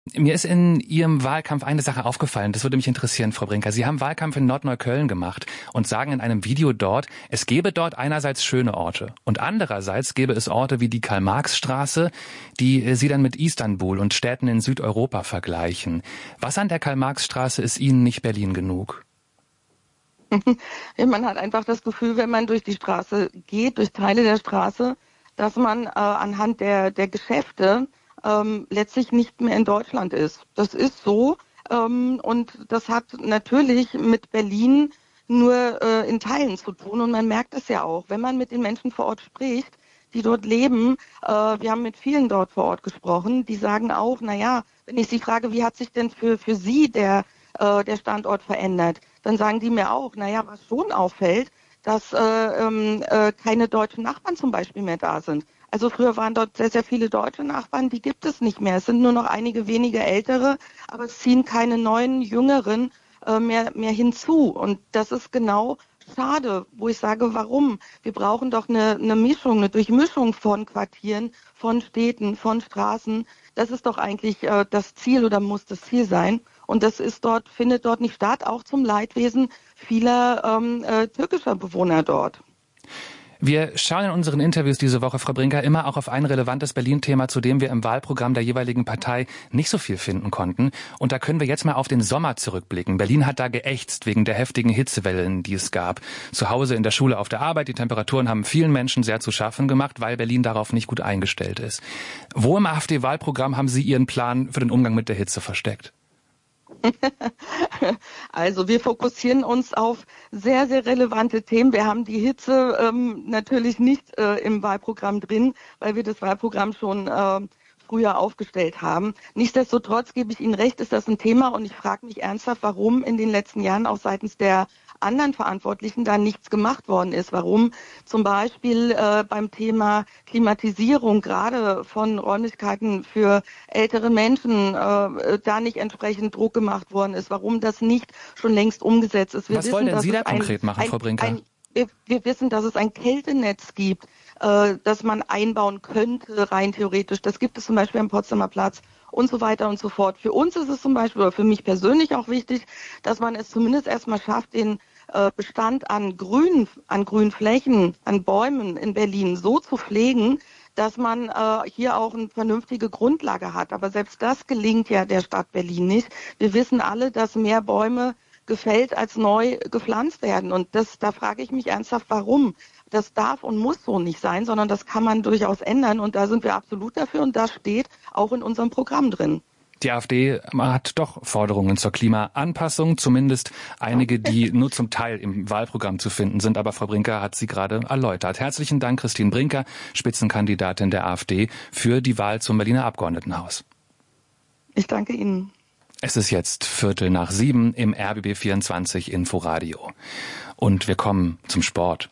Mir ist in Ihrem Wahlkampf eine Sache aufgefallen, das würde mich interessieren, Frau Brinker. Sie haben Wahlkampf in Nordneukölln gemacht und sagen in einem Video dort, es gebe dort einerseits schöne Orte und andererseits gäbe es Orte wie die Karl-Marx-Straße, die Sie dann mit Istanbul und Städten in Südeuropa vergleichen. Was an der Karl-Marx-Straße ist Ihnen nicht Berlin genug? Ja, man hat einfach das Gefühl, wenn man durch die Straße geht, durch Teile der Straße, dass man anhand der Geschäfte letztlich nicht mehr in Deutschland ist. Das ist so und das hat natürlich mit Berlin nur in Teilen zu tun und man merkt es ja auch, wenn man mit den Menschen vor Ort spricht, die dort leben. Wir haben mit vielen dort vor Ort gesprochen, die sagen auch, naja, wenn ich sie frage, wie hat sich denn für sie der Standort verändert, dann sagen die mir auch, naja, was schon auffällt, dass keine deutschen Nachbarn zum Beispiel mehr da sind. Also früher waren dort sehr, sehr viele deutsche Nachbarn, die gibt es nicht mehr. Es sind nur noch einige wenige ältere, aber es ziehen keine neuen, jüngeren mehr hinzu. Und das ist genau schade, wo ich sage, warum? Wir brauchen doch eine Mischung, eine Durchmischung von Quartieren, von Städten, von Straßen. Das ist doch eigentlich das Ziel oder muss das Ziel sein. Und das findet dort nicht statt, auch zum Leidwesen vieler türkischer Bewohner dort. Wir schauen in unseren Interviews diese Woche, Frau Brinker, immer auch auf ein relevantes Berlin-Thema, zu dem wir im Wahlprogramm der jeweiligen Partei nicht so viel finden konnten. Und da können wir jetzt mal auf den Sommer zurückblicken. Berlin hat da geächtzt wegen der heftigen Hitzewellen, die es gab. Zu Hause, in der Schule, auf der Arbeit. Die Temperaturen haben vielen Menschen sehr zu schaffen gemacht, weil Berlin darauf nicht gut eingestellt ist. Wo im AfD-Wahlprogramm haben Sie Ihren Plan für den Umgang mit der Hitze versteckt? Also wir fokussieren uns auf sehr, sehr relevante Themen. Wir haben die Hitze natürlich nicht im Wahlprogramm drin, weil wir das Wahlprogramm schon früher aufgestellt haben. Nichtsdestotrotz gebe ich Ihnen recht, ist das ein Thema und ich frage mich ernsthaft, warum in den letzten Jahren auch seitens der anderen Verantwortlichen da nichts gemacht worden ist. Warum zum Beispiel beim Thema Klimatisierung gerade von Räumlichkeiten für ältere Menschen da nicht entsprechend Druck gemacht worden ist. Warum das nicht schon längst umgesetzt ist. Was wollen denn Sie da konkret machen, Frau Brinker? Wir wissen, dass es ein Kältenetz gibt, das man einbauen könnte, rein theoretisch. Das gibt es zum Beispiel am Potsdamer Platz und so weiter und so fort. Für uns ist es zum Beispiel, oder für mich persönlich auch wichtig, dass man es zumindest erstmal schafft, den Bestand an Grünflächen, an Bäumen in Berlin so zu pflegen, dass man hier auch eine vernünftige Grundlage hat. Aber selbst das gelingt ja der Stadt Berlin nicht. Wir wissen alle, dass mehr Bäume gefällt als neu gepflanzt werden. Und da frage ich mich ernsthaft, warum? Das darf und muss so nicht sein, sondern das kann man durchaus ändern. Und da sind wir absolut dafür und das steht auch in unserem Programm drin. Die AfD hat doch Forderungen zur Klimaanpassung, zumindest einige, die nur zum Teil im Wahlprogramm zu finden sind. Aber Frau Brinker hat sie gerade erläutert. Herzlichen Dank, Christine Brinker, Spitzenkandidatin der AfD, für die Wahl zum Berliner Abgeordnetenhaus. Ich danke Ihnen. Es ist jetzt 6:15 im RBB 24 Inforadio. Und wir kommen zum Sport.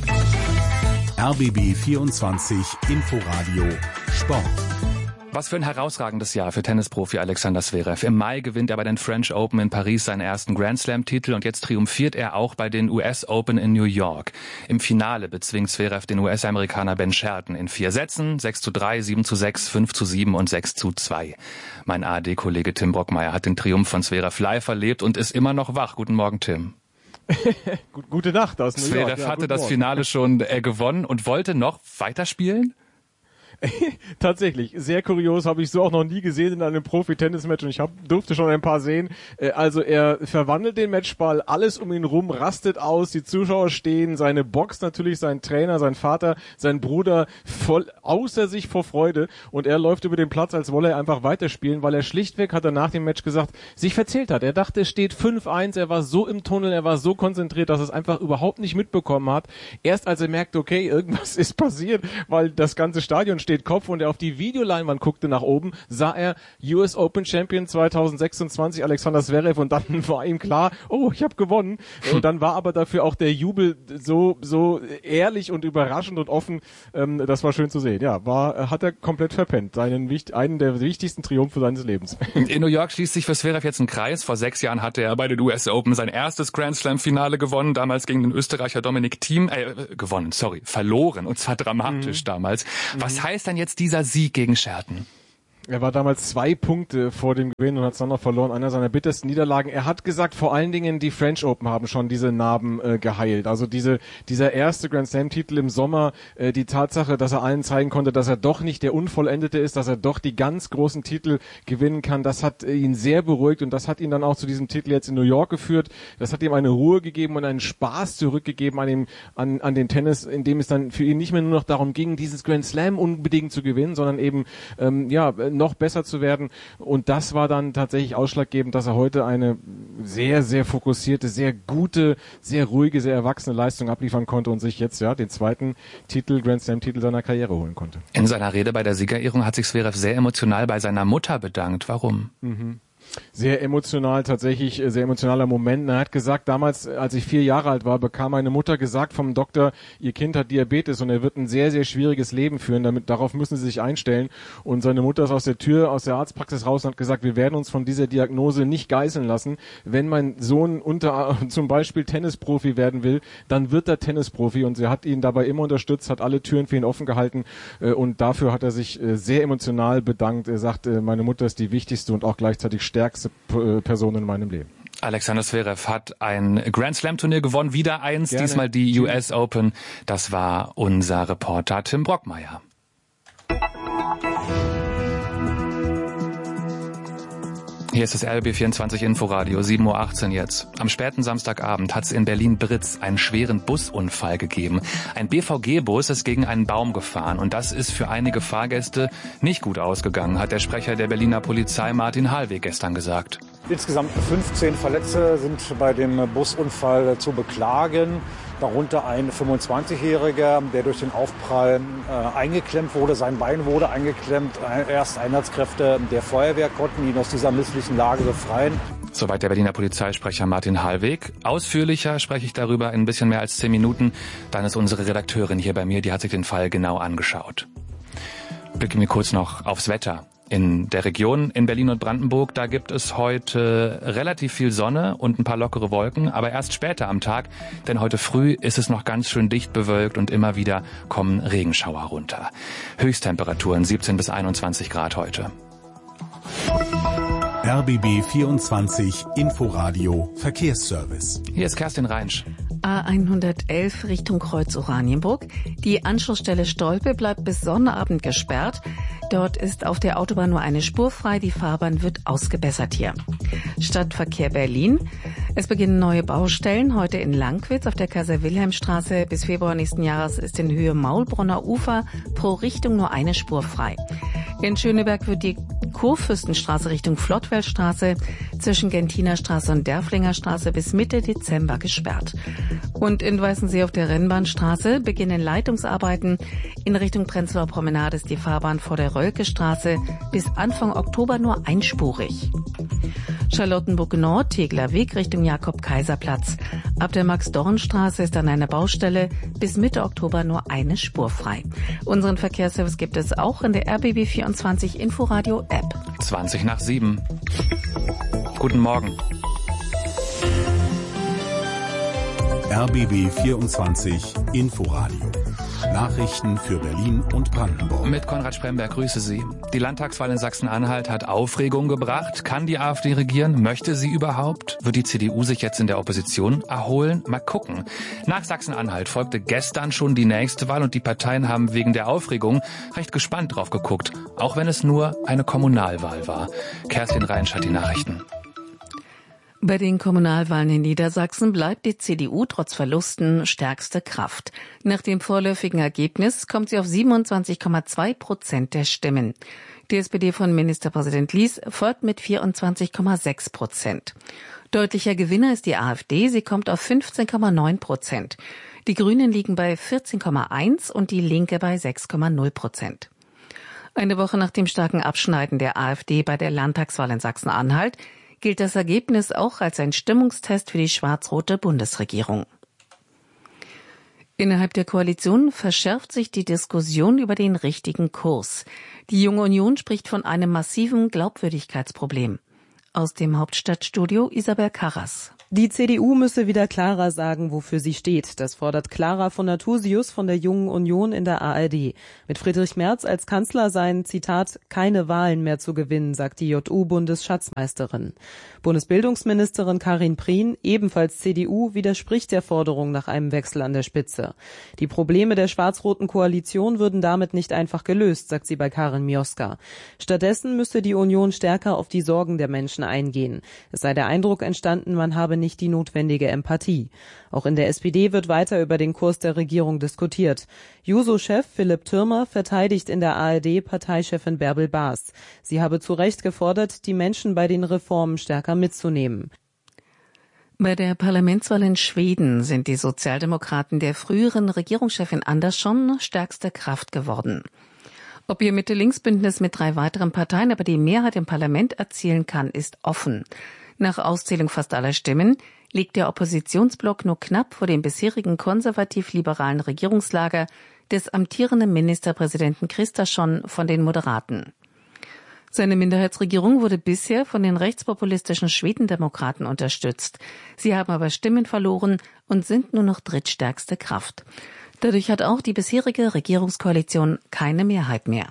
RBB 24 Inforadio Sport. Was für ein herausragendes Jahr für Tennisprofi Alexander Zverev. Im Mai gewinnt er bei den French Open in Paris seinen ersten Grand Slam-Titel und jetzt triumphiert er auch bei den US Open in New York. Im Finale bezwingt Zverev den US-Amerikaner Ben Shelton in 4 Sätzen, 6:3, 7:6, 5:7 und 6:2. Mein ARD-Kollege Tim Brockmeier hat den Triumph von Zverev live erlebt und ist immer noch wach. Guten Morgen, Tim. Gute Nacht aus New York. Zverev hatte das Finale schon gewonnen und wollte noch weiterspielen? Tatsächlich, sehr kurios, habe ich so auch noch nie gesehen in einem Profi-Tennis-Match und ich durfte schon ein paar sehen. Also er verwandelt den Matchball, alles um ihn rum rastet aus, die Zuschauer stehen, seine Box natürlich, sein Trainer, sein Vater, sein Bruder voll außer sich vor Freude und er läuft über den Platz, als wolle er einfach weiterspielen, weil er schlichtweg, hat er nach dem Match gesagt, sich verzählt hat. Er dachte, es steht 5:1, er war so im Tunnel, er war so konzentriert, dass er es einfach überhaupt nicht mitbekommen hat. Erst als er merkte, okay, irgendwas ist passiert, weil das ganze Stadion steht Kopf und er auf die Videoleinwand guckte nach oben, sah er US Open Champion 2026 Alexander Zverev und dann war ihm klar, oh, ich habe gewonnen. Und dann war aber dafür auch der Jubel so ehrlich und überraschend und offen, das war schön zu sehen. Ja, hat er komplett verpennt, einen der wichtigsten Triumphe seines Lebens. In New York schließt sich für Zverev jetzt ein Kreis. Vor 6 Jahren hatte er bei den US Open sein erstes Grand Slam Finale gewonnen, damals gegen den Österreicher Dominic Thiem, verloren und zwar dramatisch damals. Was heißt dann jetzt dieser Sieg gegen Shelton? Er war damals 2 Punkte vor dem Gewinn und hat es dann noch verloren. Einer seiner bittersten Niederlagen. Er hat gesagt, vor allen Dingen die French Open haben schon diese Narben geheilt. Also dieser erste Grand Slam-Titel im Sommer, die Tatsache, dass er allen zeigen konnte, dass er doch nicht der Unvollendete ist, dass er doch die ganz großen Titel gewinnen kann, das hat ihn sehr beruhigt und das hat ihn dann auch zu diesem Titel jetzt in New York geführt. Das hat ihm eine Ruhe gegeben und einen Spaß zurückgegeben an den Tennis, in dem es dann für ihn nicht mehr nur noch darum ging, dieses Grand Slam unbedingt zu gewinnen, sondern eben noch besser zu werden. Und das war dann tatsächlich ausschlaggebend, dass er heute eine sehr, sehr fokussierte, sehr gute, sehr ruhige, sehr erwachsene Leistung abliefern konnte und sich jetzt den zweiten Grand Slam-Titel seiner Karriere holen konnte. In seiner Rede bei der Siegerehrung hat sich Zverev sehr emotional bei seiner Mutter bedankt. Warum? Sehr emotional, tatsächlich sehr emotionaler Moment. Er hat gesagt, damals, als ich 4 Jahre alt war, bekam meine Mutter gesagt vom Doktor, ihr Kind hat Diabetes und er wird ein sehr, sehr schwieriges Leben führen. Darauf müssen sie sich einstellen. Und seine Mutter ist aus der Arztpraxis raus und hat gesagt, wir werden uns von dieser Diagnose nicht geißeln lassen. Wenn mein Sohn zum Beispiel Tennisprofi werden will, dann wird er Tennisprofi. Und sie hat ihn dabei immer unterstützt, hat alle Türen für ihn offen gehalten. Und dafür hat er sich sehr emotional bedankt. Er sagt, meine Mutter ist die wichtigste und auch gleichzeitig stärkste Person in meinem Leben. Alexander Zverev hat ein Grand Slam Turnier gewonnen, wieder eins, Gerne. Diesmal die US Open. Das war unser Reporter Tim Brockmeier. Hier ist das RBB24 Inforadio, 7:18 Uhr jetzt. Am späten Samstagabend hat es in Berlin-Britz einen schweren Busunfall gegeben. Ein BVG-Bus ist gegen einen Baum gefahren und das ist für einige Fahrgäste nicht gut ausgegangen, hat der Sprecher der Berliner Polizei Martin Hallweg gestern gesagt. Insgesamt 15 Verletzte sind bei dem Busunfall zu beklagen. Darunter ein 25-Jähriger, der durch den Aufprall eingeklemmt wurde. Sein Bein wurde eingeklemmt. Erst Einsatzkräfte der Feuerwehr konnten ihn aus dieser misslichen Lage befreien. Soweit der Berliner Polizeisprecher Martin Hallweg. Ausführlicher spreche ich darüber in ein bisschen mehr als 10 Minuten. Dann ist unsere Redakteurin hier bei mir, die hat sich den Fall genau angeschaut. Blicken wir kurz noch aufs Wetter. In der Region in Berlin und Brandenburg, da gibt es heute relativ viel Sonne und ein paar lockere Wolken, aber erst später am Tag, denn heute früh ist es noch ganz schön dicht bewölkt und immer wieder kommen Regenschauer runter. Höchsttemperaturen 17 bis 21 Grad heute. RBB 24 Inforadio Verkehrsservice. Hier ist Kerstin Reinsch. A111 Richtung Kreuz Oranienburg. Die Anschlussstelle Stolpe bleibt bis Sonnabend gesperrt. Dort ist auf der Autobahn nur eine Spur frei. Die Fahrbahn wird ausgebessert hier. Stadtverkehr Berlin. Es beginnen neue Baustellen. Heute in Langwitz auf der Kaiser-Wilhelm-Straße. Bis Februar nächsten Jahres ist in Höhe Maulbronner Ufer pro Richtung nur eine Spur frei. In Schöneberg wird die Kurfürstenstraße Richtung Flottwellstraße zwischen Gentiner Straße und Derflinger Straße bis Mitte Dezember gesperrt. Und in Weißensee auf der Rennbahnstraße beginnen Leitungsarbeiten. In Richtung Prenzlauer Promenade ist die Fahrbahn vor der Rölke-Straße bis Anfang Oktober nur einspurig. Charlottenburg Nord, Tegler Weg Richtung Jakob-Kaiser-Platz. Ab der Max-Dorn-Straße ist an einer Baustelle bis Mitte Oktober nur eine Spur frei. Unseren Verkehrsservice gibt es auch in der RBB24 Inforadio App. 20 nach 7. Guten Morgen. RBB 24 Inforadio. Nachrichten für Berlin und Brandenburg. Mit Konrad Spremberg, grüße Sie. Die Landtagswahl in Sachsen-Anhalt hat Aufregung gebracht. Kann die AfD regieren? Möchte sie überhaupt? Wird die CDU sich jetzt in der Opposition erholen? Mal gucken. Nach Sachsen-Anhalt folgte gestern schon die nächste Wahl und die Parteien haben wegen der Aufregung recht gespannt drauf geguckt. Auch wenn es nur eine Kommunalwahl war. Kerstin Reinsch hat die Nachrichten. Bei den Kommunalwahlen in Niedersachsen bleibt die CDU trotz Verlusten stärkste Kraft. Nach dem vorläufigen Ergebnis kommt sie auf 27,2% der Stimmen. Die SPD von Ministerpräsident Lies folgt mit 24,6%. Deutlicher Gewinner ist die AfD, sie kommt auf 15,9%. Die Grünen liegen bei 14,1% und die Linke bei 6,0%. Eine Woche nach dem starken Abschneiden der AfD bei der Landtagswahl in Sachsen-Anhalt gilt das Ergebnis auch als ein Stimmungstest für die schwarz-rote Bundesregierung. Innerhalb der Koalition verschärft sich die Diskussion über den richtigen Kurs. Die Junge Union spricht von einem massiven Glaubwürdigkeitsproblem. Aus dem Hauptstadtstudio Isabel Karras. Die CDU müsse wieder klarer sagen, wofür sie steht. Das fordert Clara von Nathusius von der Jungen Union in der ARD. Mit Friedrich Merz als Kanzler seien, Zitat, keine Wahlen mehr zu gewinnen, sagt die JU-Bundesschatzmeisterin. Bundesbildungsministerin Karin Prien, ebenfalls CDU, widerspricht der Forderung nach einem Wechsel an der Spitze. Die Probleme der schwarz-roten Koalition würden damit nicht einfach gelöst, sagt sie bei Karin Mioska. Stattdessen müsse die Union stärker auf die Sorgen der Menschen eingehen. Es sei der Eindruck entstanden, man habe nicht die notwendige Empathie. Auch in der SPD wird weiter über den Kurs der Regierung diskutiert. Juso-Chef Philipp Thürmer verteidigt in der ARD Parteichefin Bärbel Baas. Sie habe zu Recht gefordert, die Menschen bei den Reformen stärker mitzunehmen. Bei der Parlamentswahl in Schweden sind die Sozialdemokraten der früheren Regierungschefin Andersson stärkste Kraft geworden. Ob ihr Mitte-Links-Bündnis mit 3 weiteren Parteien aber die Mehrheit im Parlament erzielen kann, ist offen. Nach Auszählung fast aller Stimmen liegt der Oppositionsblock nur knapp vor dem bisherigen konservativ-liberalen Regierungslager des amtierenden Ministerpräsidenten Kristersson von den Moderaten. Seine Minderheitsregierung wurde bisher von den rechtspopulistischen Schwedendemokraten unterstützt. Sie haben aber Stimmen verloren und sind nur noch drittstärkste Kraft. Dadurch hat auch die bisherige Regierungskoalition keine Mehrheit mehr.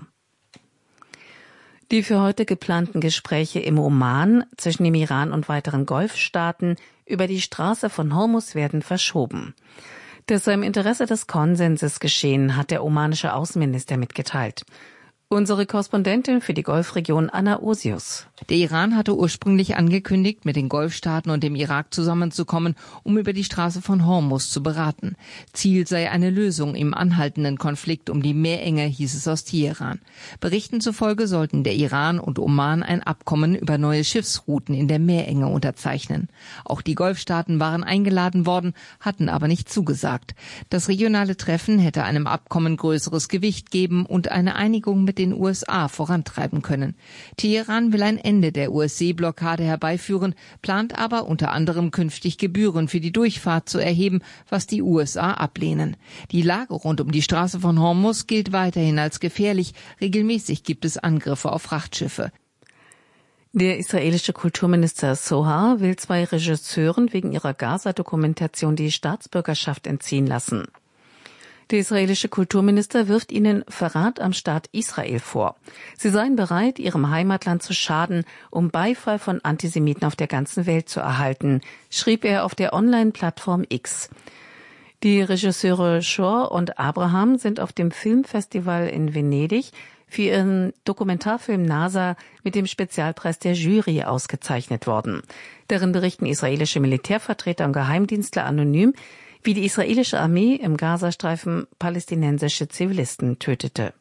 Die für heute geplanten Gespräche im Oman zwischen dem Iran und weiteren Golfstaaten über die Straße von Hormuz werden verschoben. Das sei im Interesse des Konsenses geschehen, hat der omanische Außenminister mitgeteilt. Unsere Korrespondentin für die Golfregion Anna Osius. Der Iran hatte ursprünglich angekündigt, mit den Golfstaaten und dem Irak zusammenzukommen, um über die Straße von Hormuz zu beraten. Ziel sei eine Lösung im anhaltenden Konflikt um die Meerenge, hieß es aus Teheran. Berichten zufolge sollten der Iran und Oman ein Abkommen über neue Schiffsrouten in der Meerenge unterzeichnen. Auch die Golfstaaten waren eingeladen worden, hatten aber nicht zugesagt. Das regionale Treffen hätte einem Abkommen größeres Gewicht geben und eine Einigung mit den USA vorantreiben können. Teheran will ein Ende der US-Seeblockade herbeiführen, plant aber unter anderem künftig Gebühren für die Durchfahrt zu erheben, was die USA ablehnen. Die Lage rund um die Straße von Hormuz gilt weiterhin als gefährlich. Regelmäßig gibt es Angriffe auf Frachtschiffe. Der israelische Kulturminister Sohar will 2 Regisseuren wegen ihrer Gaza-Dokumentation die Staatsbürgerschaft entziehen lassen. Der israelische Kulturminister wirft ihnen Verrat am Staat Israel vor. Sie seien bereit, ihrem Heimatland zu schaden, um Beifall von Antisemiten auf der ganzen Welt zu erhalten, schrieb er auf der Online-Plattform X. Die Regisseure Shor und Abraham sind auf dem Filmfestival in Venedig für ihren Dokumentarfilm NASA mit dem Spezialpreis der Jury ausgezeichnet worden. Darin berichten israelische Militärvertreter und Geheimdienstler anonym, wie die israelische Armee im Gazastreifen palästinensische Zivilisten tötete.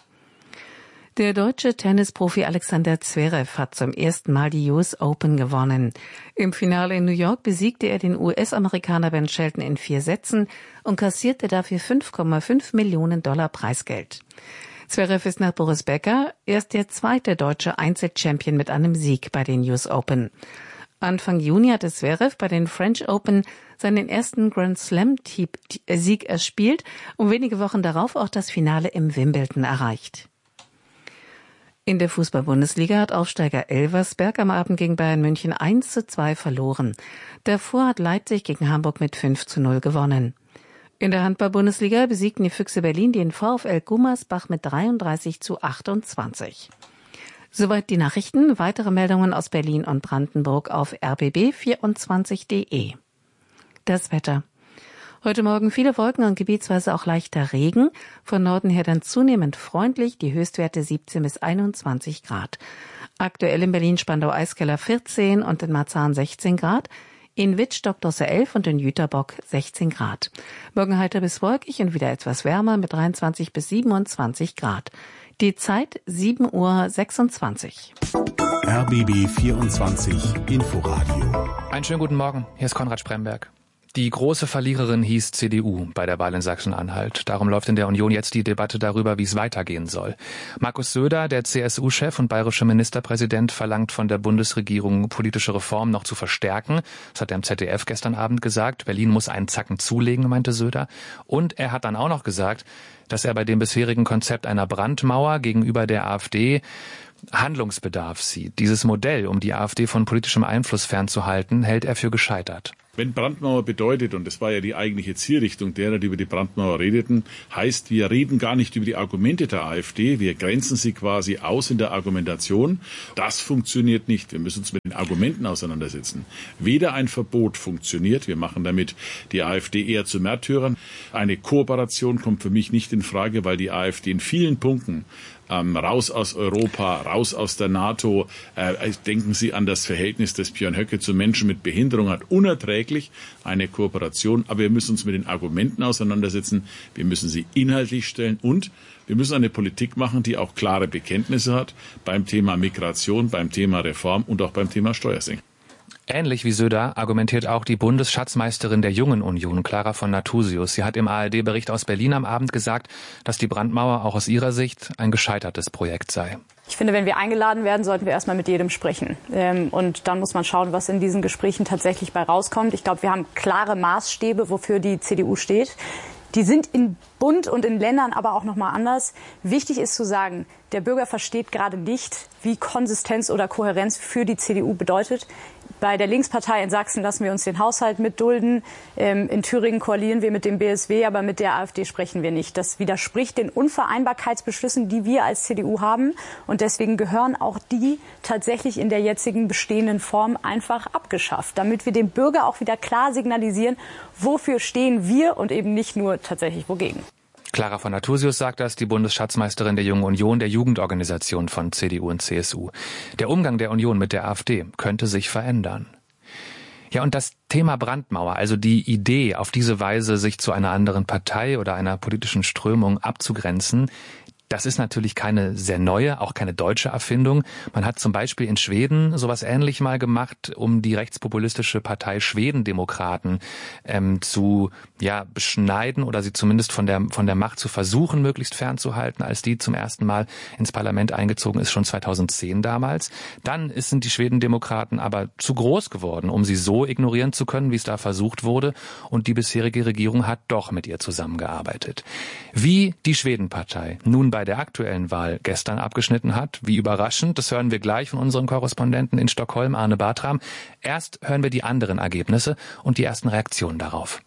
Der deutsche Tennisprofi Alexander Zverev hat zum ersten Mal die US Open gewonnen. Im Finale in New York besiegte er den US-Amerikaner Ben Shelton in 4 Sätzen und kassierte dafür $5,5 Millionen Preisgeld. Zverev ist nach Boris Becker erst der 2. deutsche Einzelchampion mit einem Sieg bei den US Open. Anfang Juni hatte Zverev bei den French Open seinen ersten Grand Slam-Sieg erspielt und wenige Wochen darauf auch das Finale im Wimbledon erreicht. In der Fußball-Bundesliga hat Aufsteiger Elversberg am Abend gegen Bayern München 1:2 verloren. Davor hat Leipzig gegen Hamburg mit 5:0 gewonnen. In der Handball-Bundesliga besiegten die Füchse Berlin den VfL Gummersbach mit 33:28. Soweit die Nachrichten. Weitere Meldungen aus Berlin und Brandenburg auf rbb24.de. Das Wetter. Heute Morgen viele Wolken und gebietsweise auch leichter Regen. Von Norden her dann zunehmend freundlich, die Höchstwerte 17 bis 21 Grad. Aktuell in Berlin-Spandau-Eiskeller 14 und in Marzahn 16 Grad. In Wittstock-Dosse 11 und in Jüterbock 16 Grad. Morgen heiter bis wolkig und wieder etwas wärmer mit 23 bis 27 Grad. Die Zeit 7:26 Uhr. RBB 24 Inforadio. Einen schönen guten Morgen, hier ist Konrad Spremberg. Die große Verliererin hieß CDU bei der Wahl in Sachsen-Anhalt. Darum läuft in der Union jetzt die Debatte darüber, wie es weitergehen soll. Markus Söder, der CSU-Chef und bayerische Ministerpräsident, verlangt von der Bundesregierung, politische Reformen noch zu verstärken. Das hat er im ZDF gestern Abend gesagt. Berlin muss einen Zacken zulegen, meinte Söder. Und er hat dann auch noch gesagt, dass er bei dem bisherigen Konzept einer Brandmauer gegenüber der AfD Handlungsbedarf sieht. Dieses Modell, um die AfD von politischem Einfluss fernzuhalten, hält er für gescheitert. Wenn Brandmauer bedeutet, und das war ja die eigentliche Zielrichtung derer, die über die Brandmauer redeten, heißt, wir reden gar nicht über die Argumente der AfD, wir grenzen sie quasi aus in der Argumentation. Das funktioniert nicht. Wir müssen uns mit den Argumenten auseinandersetzen. Weder ein Verbot funktioniert, wir machen damit die AfD eher zu Märtyrern. Eine Kooperation kommt für mich nicht in Frage, weil die AfD in vielen Punkten raus aus Europa, raus aus der NATO. Denken Sie an das Verhältnis, das Björn Höcke zu Menschen mit Behinderung hat. Unerträglich eine Kooperation. Aber wir müssen uns mit den Argumenten auseinandersetzen. Wir müssen sie inhaltlich stellen und wir müssen eine Politik machen, die auch klare Bekenntnisse hat beim Thema Migration, beim Thema Reform und auch beim Thema Steuersenkung. Ähnlich wie Söder argumentiert auch die Bundesschatzmeisterin der Jungen Union, Clara von Nathusius. Sie hat im ARD-Bericht aus Berlin am Abend gesagt, dass die Brandmauer auch aus ihrer Sicht ein gescheitertes Projekt sei. Ich finde, wenn wir eingeladen werden, sollten wir erstmal mit jedem sprechen. Und dann muss man schauen, was in diesen Gesprächen tatsächlich bei rauskommt. Ich glaube, wir haben klare Maßstäbe, wofür die CDU steht. Die sind in Bund und in Ländern aber auch nochmal anders. Wichtig ist zu sagen, der Bürger versteht gerade nicht, wie Konsistenz oder Kohärenz für die CDU bedeutet. Bei der Linkspartei in Sachsen lassen wir uns den Haushalt mitdulden. In Thüringen koalieren wir mit dem BSW, aber mit der AfD sprechen wir nicht. Das widerspricht den Unvereinbarkeitsbeschlüssen, die wir als CDU haben. Und deswegen gehören auch die tatsächlich in der jetzigen bestehenden Form einfach abgeschafft, damit wir dem Bürger auch wieder klar signalisieren, wofür stehen wir und eben nicht nur tatsächlich wogegen. Clara von Nathusius sagt das, die Bundesschatzmeisterin der Jungen Union, der Jugendorganisation von CDU und CSU. Der Umgang der Union mit der AfD könnte sich verändern. Ja, und das Thema Brandmauer, also die Idee, auf diese Weise sich zu einer anderen Partei oder einer politischen Strömung abzugrenzen, das ist natürlich keine sehr neue, auch keine deutsche Erfindung. Man hat zum Beispiel in Schweden sowas ähnlich mal gemacht, um die rechtspopulistische Partei Schwedendemokraten zu beschneiden oder sie zumindest von der Macht zu versuchen, möglichst fernzuhalten, als die zum ersten Mal ins Parlament eingezogen ist, schon 2010 damals. Dann sind die Schwedendemokraten aber zu groß geworden, um sie so ignorieren zu können, wie es da versucht wurde. Und die bisherige Regierung hat doch mit ihr zusammengearbeitet. Wie die Schwedenpartei nun bei der aktuellen Wahl gestern abgeschnitten hat, wie überraschend, das hören wir gleich von unserem Korrespondenten in Stockholm, Arne Bartram. Erst hören wir die anderen Ergebnisse und die ersten Reaktionen darauf.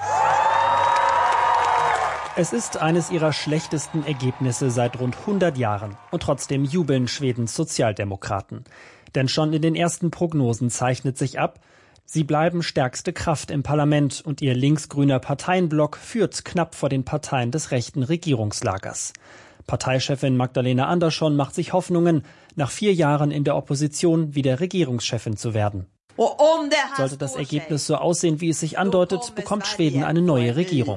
Es ist eines ihrer schlechtesten Ergebnisse seit rund 100 Jahren. Und trotzdem jubeln Schwedens Sozialdemokraten. Denn schon in den ersten Prognosen zeichnet sich ab, sie bleiben stärkste Kraft im Parlament und ihr linksgrüner Parteienblock führt knapp vor den Parteien des rechten Regierungslagers. Parteichefin Magdalena Andersson macht sich Hoffnungen, nach 4 Jahren in der Opposition wieder Regierungschefin zu werden. Sollte das Ergebnis so aussehen, wie es sich andeutet, bekommt Schweden eine neue Regierung.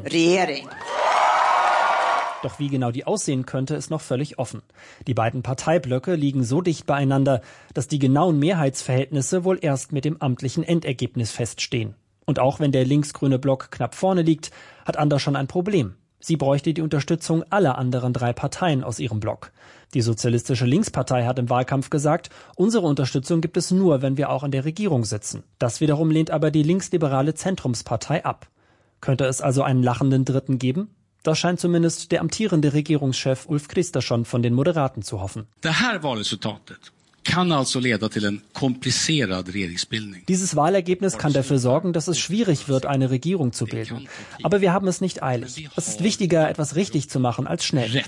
Doch wie genau die aussehen könnte, ist noch völlig offen. Die beiden Parteiblöcke liegen so dicht beieinander, dass die genauen Mehrheitsverhältnisse wohl erst mit dem amtlichen Endergebnis feststehen. Und auch wenn der linksgrüne Block knapp vorne liegt, hat Andersson ein Problem. Sie bräuchte die Unterstützung aller anderen 3 Parteien aus ihrem Block. Die Sozialistische Linkspartei hat im Wahlkampf gesagt, unsere Unterstützung gibt es nur, wenn wir auch in der Regierung sitzen. Das wiederum lehnt aber die linksliberale Zentrumspartei ab. Könnte es also einen lachenden Dritten geben? Das scheint zumindest der amtierende Regierungschef Ulf Kristersson von den Moderaten zu hoffen. Dieses Wahlergebnis kann dafür sorgen, dass es schwierig wird, eine Regierung zu bilden. Aber wir haben es nicht eilig. Es ist wichtiger, etwas richtig zu machen, als schnell.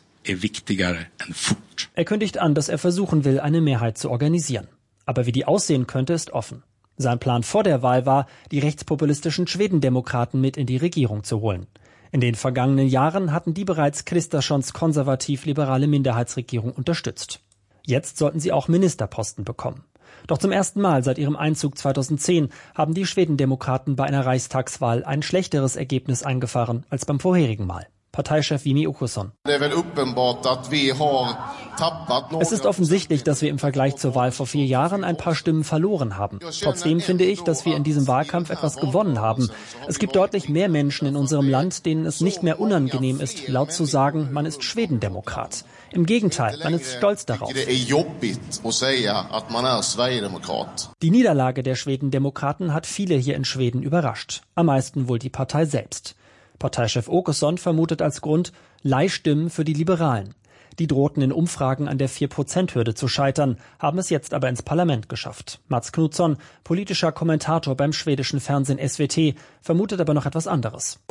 Er kündigt an, dass er versuchen will, eine Mehrheit zu organisieren. Aber wie die aussehen könnte, ist offen. Sein Plan vor der Wahl war, die rechtspopulistischen Schwedendemokraten mit in die Regierung zu holen. In den vergangenen Jahren hatten die bereits Kristerssons konservativ-liberale Minderheitsregierung unterstützt. Jetzt sollten sie auch Ministerposten bekommen. Doch zum ersten Mal seit ihrem Einzug 2010 haben die Schwedendemokraten bei einer Reichstagswahl ein schlechteres Ergebnis eingefahren als beim vorherigen Mal. Parteichef Jimmie Åkesson. Es ist offensichtlich, dass wir im Vergleich zur Wahl vor 4 Jahren ein paar Stimmen verloren haben. Trotzdem finde ich, dass wir in diesem Wahlkampf etwas gewonnen haben. Es gibt deutlich mehr Menschen in unserem Land, denen es nicht mehr unangenehm ist, laut zu sagen, man ist Schwedendemokrat. Im Gegenteil, man ist stolz darauf. Die Niederlage der Schwedendemokraten hat viele hier in Schweden überrascht. Am meisten wohl die Partei selbst. Parteichef Åkesson vermutet als Grund Leihstimmen für die Liberalen. Die drohten in Umfragen an der 4%-Hürde zu scheitern, haben es jetzt aber ins Parlament geschafft. Mats Knutsson, politischer Kommentator beim schwedischen Fernsehen SVT, vermutet aber noch etwas anderes.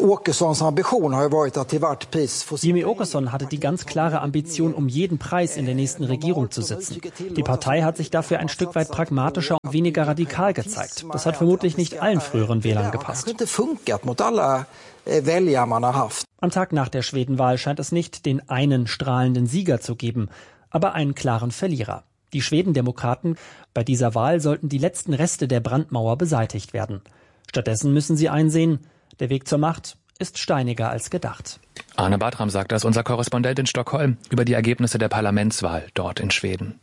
Jimmie Åkesson hatte die ganz klare Ambition, um jeden Preis in der nächsten Regierung zu sitzen. Die Partei hat sich dafür ein Stück weit pragmatischer und weniger radikal gezeigt. Das hat vermutlich nicht allen früheren Wählern gepasst. Am Tag nach der Schwedenwahl scheint es nicht den einen strahlenden Sieger zu geben, aber einen klaren Verlierer. Die Schwedendemokraten, bei dieser Wahl sollten die letzten Reste der Brandmauer beseitigt werden. Stattdessen müssen sie einsehen, der Weg zur Macht ist steiniger als gedacht. Arne Bartram sagt das, unser Korrespondent in Stockholm, über die Ergebnisse der Parlamentswahl dort in Schweden.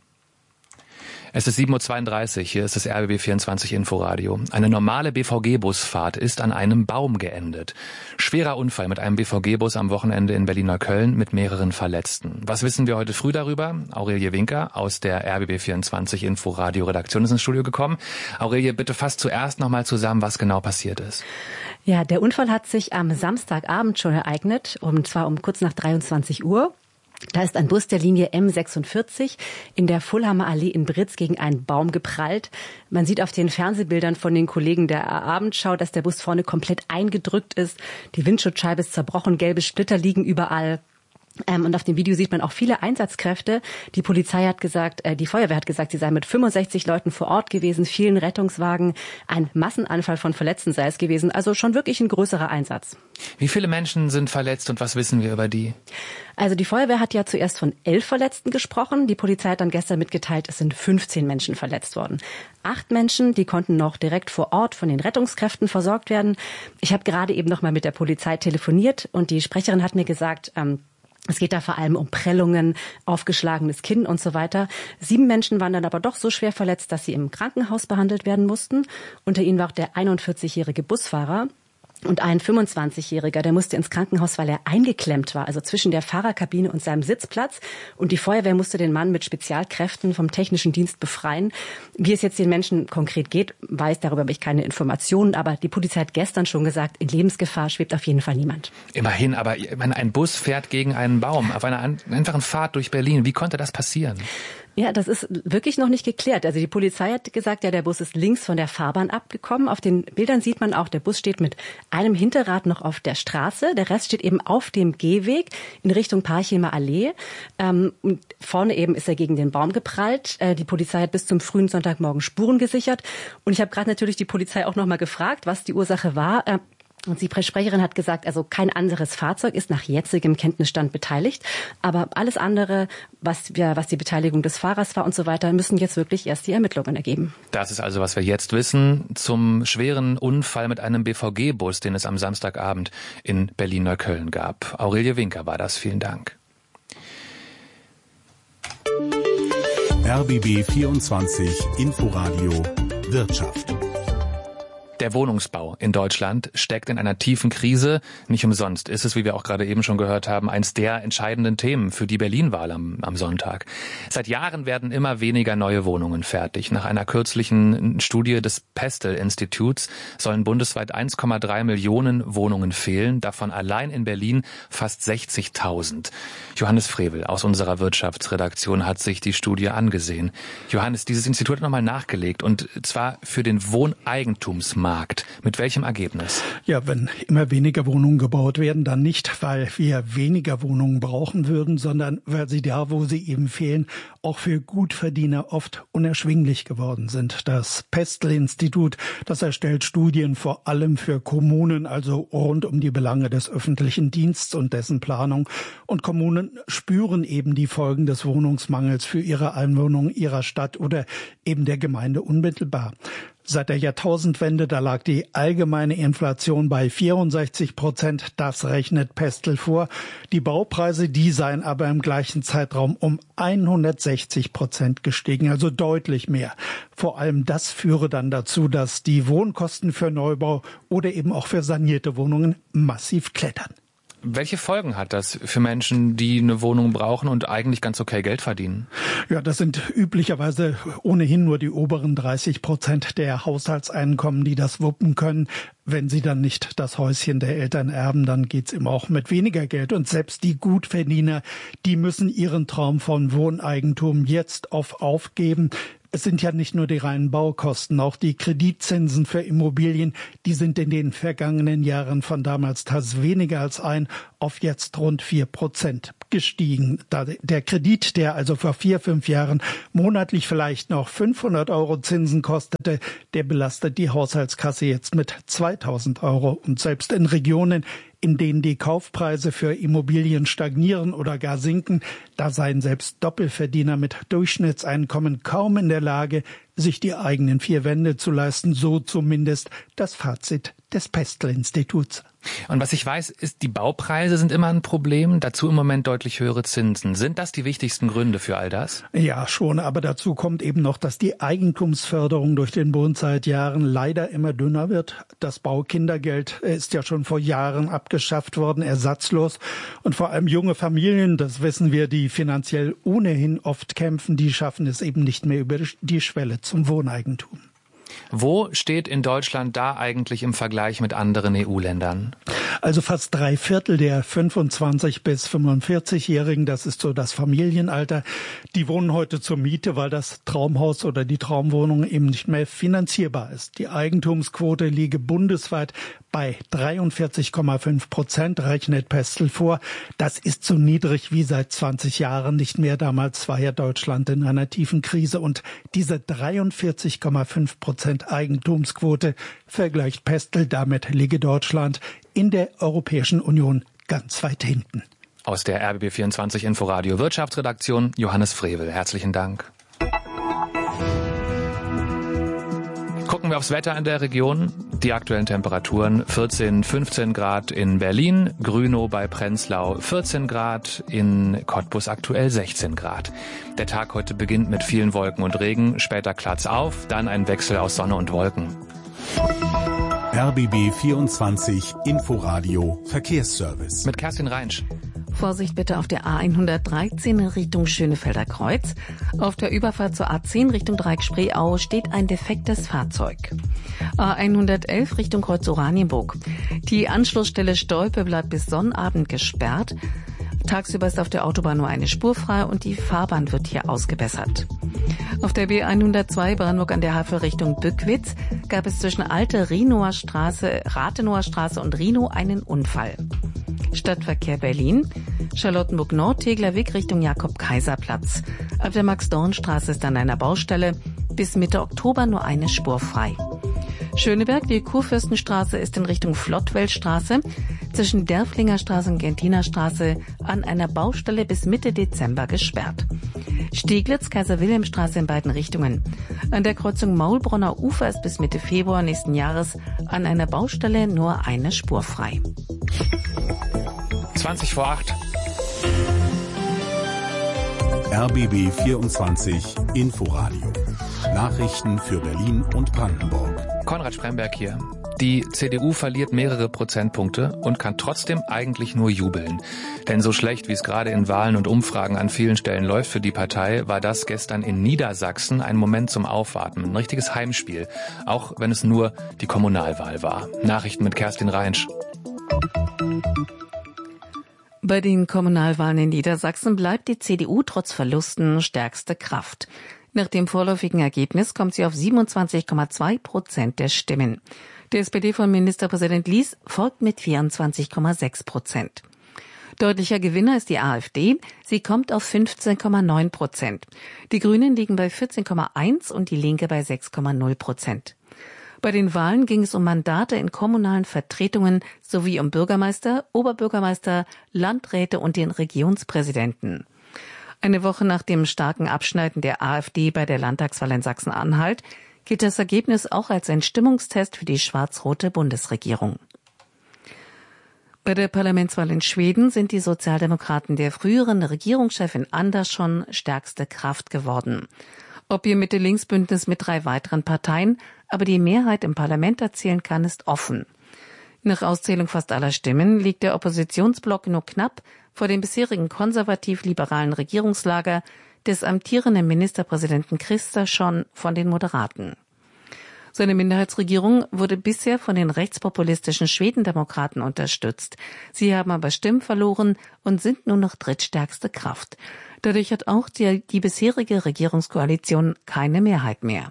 Es ist 7.32 Uhr, hier ist das RBB24 Inforadio. Eine normale BVG-Busfahrt ist an einem Baum geendet. Schwerer Unfall mit einem BVG-Bus am Wochenende in Berlin-Neukölln mit mehreren Verletzten. Was wissen wir heute früh darüber? Aurelie Winker aus der RBB24 Inforadio-Redaktion ist ins Studio gekommen. Aurelie, bitte fass zuerst nochmal zusammen, was genau passiert ist. Ja, der Unfall hat sich am Samstagabend schon ereignet, und zwar um kurz nach 23 Uhr. Da ist ein Bus der Linie M46 in der Fulhammer Allee in Britz gegen einen Baum geprallt. Man sieht auf den Fernsehbildern von den Kollegen der Abendschau, dass der Bus vorne komplett eingedrückt ist. Die Windschutzscheibe ist zerbrochen, gelbe Splitter liegen überall. Und auf dem Video sieht man auch viele Einsatzkräfte. Die Polizei hat gesagt, die Feuerwehr hat gesagt, sie sei mit 65 Leuten vor Ort gewesen, vielen Rettungswagen. Ein Massenanfall von Verletzten sei es gewesen. Also schon wirklich ein größerer Einsatz. Wie viele Menschen sind verletzt und was wissen wir über die? Also die Feuerwehr hat ja zuerst von 11 Verletzten gesprochen. Die Polizei hat dann gestern mitgeteilt, es sind 15 Menschen verletzt worden. 8 Menschen, die konnten noch direkt vor Ort von den Rettungskräften versorgt werden. Ich habe gerade eben noch mal mit der Polizei telefoniert und die Sprecherin hat mir gesagt, es geht da vor allem um Prellungen, aufgeschlagenes Kinn und so weiter. 7 Menschen waren dann aber doch so schwer verletzt, dass sie im Krankenhaus behandelt werden mussten. Unter ihnen war auch der 41-jährige Busfahrer. Und ein 25-Jähriger, der musste ins Krankenhaus, weil er eingeklemmt war, also zwischen der Fahrerkabine und seinem Sitzplatz. Und die Feuerwehr musste den Mann mit Spezialkräften vom technischen Dienst befreien. Wie es jetzt den Menschen konkret geht, darüber habe ich keine Informationen. Aber die Polizei hat gestern schon gesagt, in Lebensgefahr schwebt auf jeden Fall niemand. Immerhin, aber ich meine, ein Bus fährt gegen einen Baum auf einer einfachen Fahrt durch Berlin. Wie konnte das passieren? Ja, das ist wirklich noch nicht geklärt. Also die Polizei hat gesagt, ja, der Bus ist links von der Fahrbahn abgekommen. Auf den Bildern sieht man auch, der Bus steht mit einem Hinterrad noch auf der Straße. Der Rest steht eben auf dem Gehweg in Richtung Parchheimer Allee. Und vorne eben ist er gegen den Baum geprallt. Die Polizei hat bis zum frühen Sonntagmorgen Spuren gesichert. Und ich habe gerade natürlich die Polizei auch noch mal gefragt, was die Ursache war. Und die Sprecherin hat gesagt, also kein anderes Fahrzeug ist nach jetzigem Kenntnisstand beteiligt. Aber alles andere, was die Beteiligung des Fahrers war und so weiter, müssen jetzt wirklich erst die Ermittlungen ergeben. Das ist also, was wir jetzt wissen zum schweren Unfall mit einem BVG-Bus, den es am Samstagabend in Berlin-Neukölln gab. Aurelie Winker war das. Vielen Dank. RBB 24 Inforadio Wirtschaft. Der Wohnungsbau in Deutschland steckt in einer tiefen Krise. Nicht umsonst ist es, wie wir auch gerade eben schon gehört haben, eins der entscheidenden Themen für die Berlin-Wahl am Sonntag. Seit Jahren werden immer weniger neue Wohnungen fertig. Nach einer kürzlichen Studie des Pestel-Instituts sollen bundesweit 1,3 Millionen Wohnungen fehlen, davon allein in Berlin fast 60.000. Johannes Frevel aus unserer Wirtschaftsredaktion hat sich die Studie angesehen. Johannes, dieses Institut hat nochmal nachgelegt, und zwar für den Wohneigentumsmarkt. Mit welchem Ergebnis? Ja, wenn immer weniger Wohnungen gebaut werden, dann nicht, weil wir weniger Wohnungen brauchen würden, sondern weil sie da, wo sie eben fehlen, auch für Gutverdiener oft unerschwinglich geworden sind. Das Pestel-Institut, das erstellt Studien vor allem für Kommunen, also rund um die Belange des öffentlichen Dienstes und dessen Planung. Und Kommunen spüren eben die Folgen des Wohnungsmangels für ihre Einwohner ihrer Stadt oder eben der Gemeinde unmittelbar. Seit der Jahrtausendwende, da lag die allgemeine Inflation bei 64%. Das rechnet Pestel vor. Die Baupreise, die seien aber im gleichen Zeitraum um 160% gestiegen, also deutlich mehr. Vor allem das führe dann dazu, dass die Wohnkosten für Neubau oder eben auch für sanierte Wohnungen massiv klettern. Welche Folgen hat das für Menschen, die eine Wohnung brauchen und eigentlich ganz okay Geld verdienen? Ja, das sind üblicherweise ohnehin nur die oberen 30% der Haushaltseinkommen, die das wuppen können. Wenn sie dann nicht das Häuschen der Eltern erben, dann geht's eben auch mit weniger Geld. Und selbst die Gutverdiener, die müssen ihren Traum von Wohneigentum jetzt aufgeben. Es sind ja nicht nur die reinen Baukosten, auch die Kreditzinsen für Immobilien, die sind in den vergangenen Jahren von damals teils weniger als 1 auf jetzt rund 4% gestiegen. Der Kredit, der also vor 4-5 Jahren monatlich vielleicht noch 500 € Zinsen kostete, der belastet die Haushaltskasse jetzt mit 2.000 €. Und selbst in Regionen, in denen die Kaufpreise für Immobilien stagnieren oder gar sinken, da seien selbst Doppelverdiener mit Durchschnittseinkommen kaum in der Lage, sich die eigenen 4 Wände zu leisten, so zumindest das Fazit des Pestel-Instituts. Und was ich weiß, ist, die Baupreise sind immer ein Problem, dazu im Moment deutlich höhere Zinsen. Sind das die wichtigsten Gründe für all das? Ja, schon, aber dazu kommt eben noch, dass die Eigentumsförderung durch den Bund seit Jahren leider immer dünner wird. Das Baukindergeld ist ja schon vor Jahren abgeschafft worden, ersatzlos. Und vor allem junge Familien, das wissen wir, die finanziell ohnehin oft kämpfen, die schaffen es eben nicht mehr über die Schwelle zum Wohneigentum. Wo steht in Deutschland da eigentlich im Vergleich mit anderen EU-Ländern? Also fast 3/4 der 25- bis 45-Jährigen, das ist so das Familienalter, die wohnen heute zur Miete, weil das Traumhaus oder die Traumwohnung eben nicht mehr finanzierbar ist. Die Eigentumsquote liege bundesweit bei 43,5%, rechnet Pestel vor. Das ist so niedrig wie seit 20 Jahren nicht mehr. Damals war ja Deutschland in einer tiefen Krise. Und diese 43,5% Eigentumsquote vergleicht Pestel. Damit liege Deutschland in der Europäischen Union ganz weit hinten. Aus der RBB24 Inforadio Wirtschaftsredaktion Johannes Frevel. Herzlichen Dank. Gucken wir aufs Wetter in der Region. Die aktuellen Temperaturen 14, 15 Grad in Berlin, Grünow bei Prenzlau 14 Grad, in Cottbus aktuell 16 Grad. Der Tag heute beginnt mit vielen Wolken und Regen, später klaart's auf, dann ein Wechsel aus Sonne und Wolken. RBB 24 Inforadio Verkehrsservice. Mit Kerstin Reinsch. Vorsicht bitte auf der A113 Richtung Schönefelder Kreuz. Auf der Überfahrt zur A10 Richtung Dreieck Spreeau steht ein defektes Fahrzeug. A111 Richtung Kreuz Oranienburg. Die Anschlussstelle Stolpe bleibt bis Sonnabend gesperrt. Tagsüber ist auf der Autobahn nur eine Spur frei und die Fahrbahn wird hier ausgebessert. Auf der B102 Brandenburg an der Havel Richtung Bückwitz gab es zwischen Alte Rathenower Straße und Rhinow einen Unfall. Stadtverkehr Berlin, Charlottenburg-Nord, Teglerweg Richtung Jakob-Kaiser-Platz. Auf der Max-Dorn-Straße ist an einer Baustelle bis Mitte Oktober nur eine Spur frei. Schöneberg, die Kurfürstenstraße ist in Richtung Flottwellstraße, zwischen Derflinger Straße und Gentiner Straße an einer Baustelle bis Mitte Dezember gesperrt. Steglitz, Kaiser-Wilhelm-Straße in beiden Richtungen. An der Kreuzung Maulbronner Ufer ist bis Mitte Februar nächsten Jahres an einer Baustelle nur eine Spur frei. 20 vor 8. RBB 24 Inforadio. Nachrichten für Berlin und Brandenburg. Konrad Spremberg hier. Die CDU verliert mehrere Prozentpunkte und kann trotzdem eigentlich nur jubeln. Denn so schlecht, wie es gerade in Wahlen und Umfragen an vielen Stellen läuft für die Partei, war das gestern in Niedersachsen ein Moment zum Aufatmen. Ein richtiges Heimspiel, auch wenn es nur die Kommunalwahl war. Nachrichten mit Kerstin Reinsch. Bei den Kommunalwahlen in Niedersachsen bleibt die CDU trotz Verlusten stärkste Kraft. Nach dem vorläufigen Ergebnis kommt sie auf 27,2% der Stimmen. Der SPD von Ministerpräsident Lies folgt mit 24,6%. Deutlicher Gewinner ist die AfD. Sie kommt auf 15,9%. Die Grünen liegen bei 14,1% und die Linke bei 6,0%. Bei den Wahlen ging es um Mandate in kommunalen Vertretungen sowie um Bürgermeister, Oberbürgermeister, Landräte und den Regionspräsidenten. Eine Woche nach dem starken Abschneiden der AfD bei der Landtagswahl in Sachsen-Anhalt gilt das Ergebnis auch als ein Stimmungstest für die schwarz-rote Bundesregierung. Bei der Parlamentswahl in Schweden sind die Sozialdemokraten der früheren Regierungschefin Andersson stärkste Kraft geworden. Ob ihr Mitte-Links-Bündnis mit 3 weiteren Parteien aber die Mehrheit im Parlament erzielen kann, ist offen. Nach Auszählung fast aller Stimmen liegt der Oppositionsblock nur knapp vor dem bisherigen konservativ-liberalen Regierungslager des amtierenden Ministerpräsidenten Kristersson von den Moderaten. Seine Minderheitsregierung wurde bisher von den rechtspopulistischen Schwedendemokraten unterstützt. Sie haben aber Stimmen verloren und sind nur noch drittstärkste Kraft. Dadurch hat auch die bisherige Regierungskoalition keine Mehrheit mehr.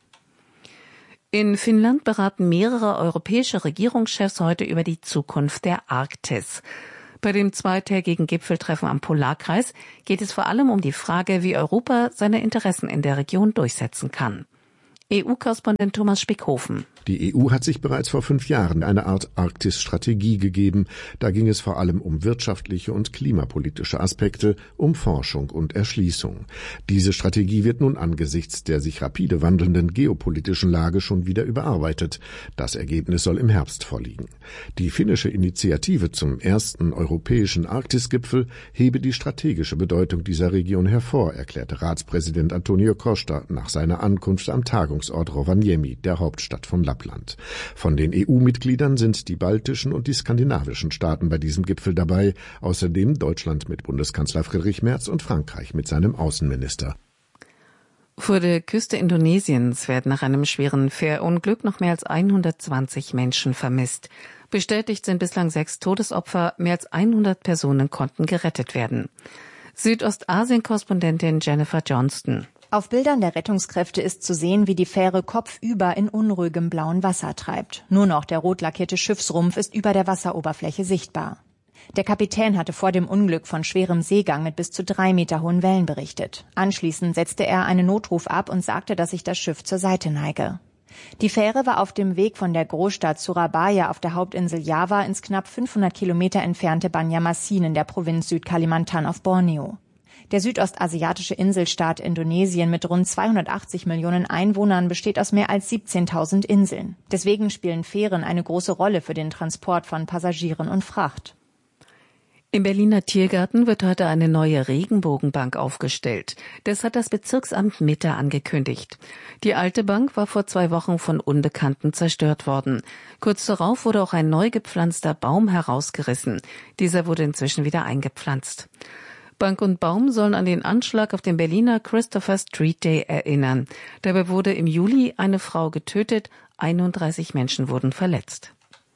In Finnland beraten mehrere europäische Regierungschefs heute über die Zukunft der Arktis. Bei dem zweitägigen Gipfeltreffen am Polarkreis geht es vor allem um die Frage, wie Europa seine Interessen in der Region durchsetzen kann. EU-Korrespondent Thomas Spickhofen. Die EU hat sich bereits vor 5 Jahren eine Art Arktis-Strategie gegeben. Da ging es vor allem um wirtschaftliche und klimapolitische Aspekte, um Forschung und Erschließung. Diese Strategie wird nun angesichts der sich rapide wandelnden geopolitischen Lage schon wieder überarbeitet. Das Ergebnis soll im Herbst vorliegen. Die finnische Initiative zum ersten europäischen Arktisgipfel hebe die strategische Bedeutung dieser Region hervor, erklärte Ratspräsident Antonio Costa nach seiner Ankunft am Tagungsort Rovaniemi, der Hauptstadt von Lappland. Von den EU-Mitgliedern sind die baltischen und die skandinavischen Staaten bei diesem Gipfel dabei, außerdem Deutschland mit Bundeskanzler Friedrich Merz und Frankreich mit seinem Außenminister. Vor der Küste Indonesiens werden nach einem schweren Fährunglück noch mehr als 120 Menschen vermisst. Bestätigt sind bislang 6 Todesopfer, mehr als 100 Personen konnten gerettet werden. Südostasien-Korrespondentin Jennifer Johnston. Auf Bildern der Rettungskräfte ist zu sehen, wie die Fähre kopfüber in unruhigem blauen Wasser treibt. Nur noch der rot lackierte Schiffsrumpf ist über der Wasseroberfläche sichtbar. Der Kapitän hatte vor dem Unglück von schwerem Seegang mit bis zu 3 Meter hohen Wellen berichtet. Anschließend setzte er einen Notruf ab und sagte, dass sich das Schiff zur Seite neige. Die Fähre war auf dem Weg von der Großstadt Surabaya auf der Hauptinsel Java ins knapp 500 Kilometer entfernte Banjarmasin in der Provinz Südkalimantan auf Borneo. Der südostasiatische Inselstaat Indonesien mit rund 280 Millionen Einwohnern besteht aus mehr als 17.000 Inseln. Deswegen spielen Fähren eine große Rolle für den Transport von Passagieren und Fracht. Im Berliner Tiergarten wird heute eine neue Regenbogenbank aufgestellt. Das hat das Bezirksamt Mitte angekündigt. Die alte Bank war vor 2 Wochen von Unbekannten zerstört worden. Kurz darauf wurde auch ein neu gepflanzter Baum herausgerissen. Dieser wurde inzwischen wieder eingepflanzt. Bank und Baum sollen an den Anschlag auf den Berliner Christopher Street Day erinnern. Dabei wurde im Juli eine Frau getötet, 31 Menschen wurden verletzt.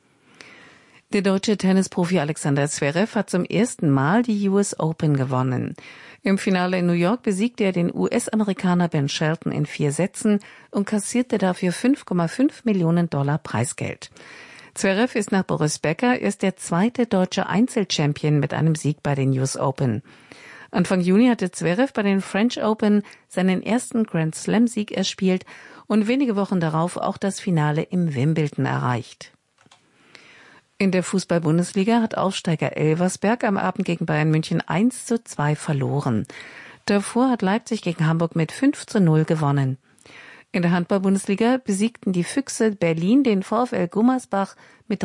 Der deutsche Tennisprofi Alexander Zverev hat zum ersten Mal die US Open gewonnen. Im Finale in New York besiegte er den US-Amerikaner Ben Shelton in 4 Sätzen und kassierte dafür $5,5 Millionen Preisgeld. Zverev ist nach Boris Becker erst der 2. deutsche Einzelchampion mit einem Sieg bei den US Open. Anfang Juni hatte Zverev bei den French Open seinen ersten Grand Slam-Sieg erspielt und wenige Wochen darauf auch das Finale im Wimbledon erreicht. In der Fußball-Bundesliga hat Aufsteiger Elversberg am Abend gegen Bayern München 1:2 verloren. Davor hat Leipzig gegen Hamburg mit 5:0 gewonnen. In der Handball-Bundesliga besiegten die Füchse Berlin den VfL Gummersbach mit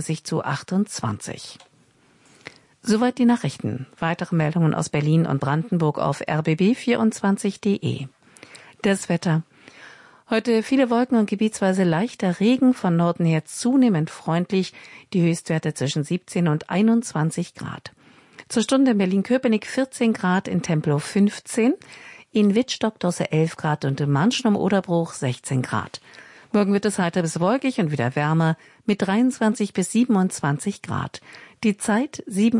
33:28. Soweit die Nachrichten. Weitere Meldungen aus Berlin und Brandenburg auf rbb24.de. Das Wetter. Heute viele Wolken und gebietsweise leichter Regen, von Norden her zunehmend freundlich, die Höchstwerte zwischen 17 und 21 Grad. Zur Stunde in Berlin-Köpenick 14 Grad, in Tempelhof 15, in Wittstock-Dosse 11 Grad und in Manschen am Oderbruch 16 Grad. Morgen wird es heiter bis wolkig und wieder wärmer mit 23 bis 27 Grad. Die Zeit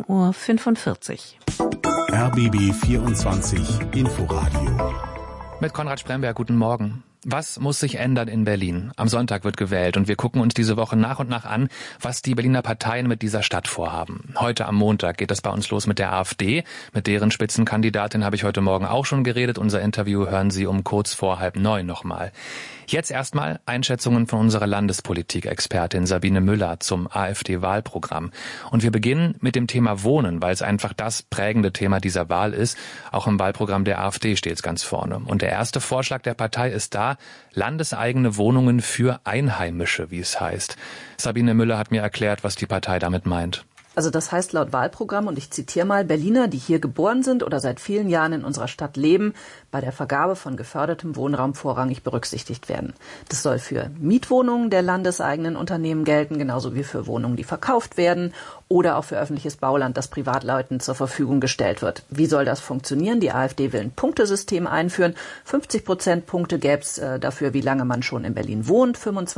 7:45 Uhr. RBB 24 Inforadio. Mit Konrad Spremberg, guten Morgen. Was muss sich ändern in Berlin? Am Sonntag wird gewählt und wir gucken uns diese Woche nach und nach an, was die Berliner Parteien mit dieser Stadt vorhaben. Heute am Montag geht es bei uns los mit der AfD. Mit deren Spitzenkandidatin habe ich heute Morgen auch schon geredet. Unser Interview hören Sie um kurz vor 8:30 nochmal. Jetzt erstmal Einschätzungen von unserer Landespolitik-Expertin Sabine Müller zum AfD-Wahlprogramm. Und wir beginnen mit dem Thema Wohnen, weil es einfach das prägende Thema dieser Wahl ist. Auch im Wahlprogramm der AfD steht es ganz vorne. Und der erste Vorschlag der Partei ist da, landeseigene Wohnungen für Einheimische, wie es heißt. Sabine Müller hat mir erklärt, was die Partei damit meint. Also das heißt laut Wahlprogramm, und ich zitiere mal, Berliner, die hier geboren sind oder seit vielen Jahren in unserer Stadt leben, bei der Vergabe von gefördertem Wohnraum vorrangig berücksichtigt werden. Das soll für Mietwohnungen der landeseigenen Unternehmen gelten, genauso wie für Wohnungen, die verkauft werden oder auch für öffentliches Bauland, das Privatleuten zur Verfügung gestellt wird. Wie soll das funktionieren? Die AfD will ein Punktesystem einführen. 50% Punkte gäbe es dafür, wie lange man schon in Berlin wohnt,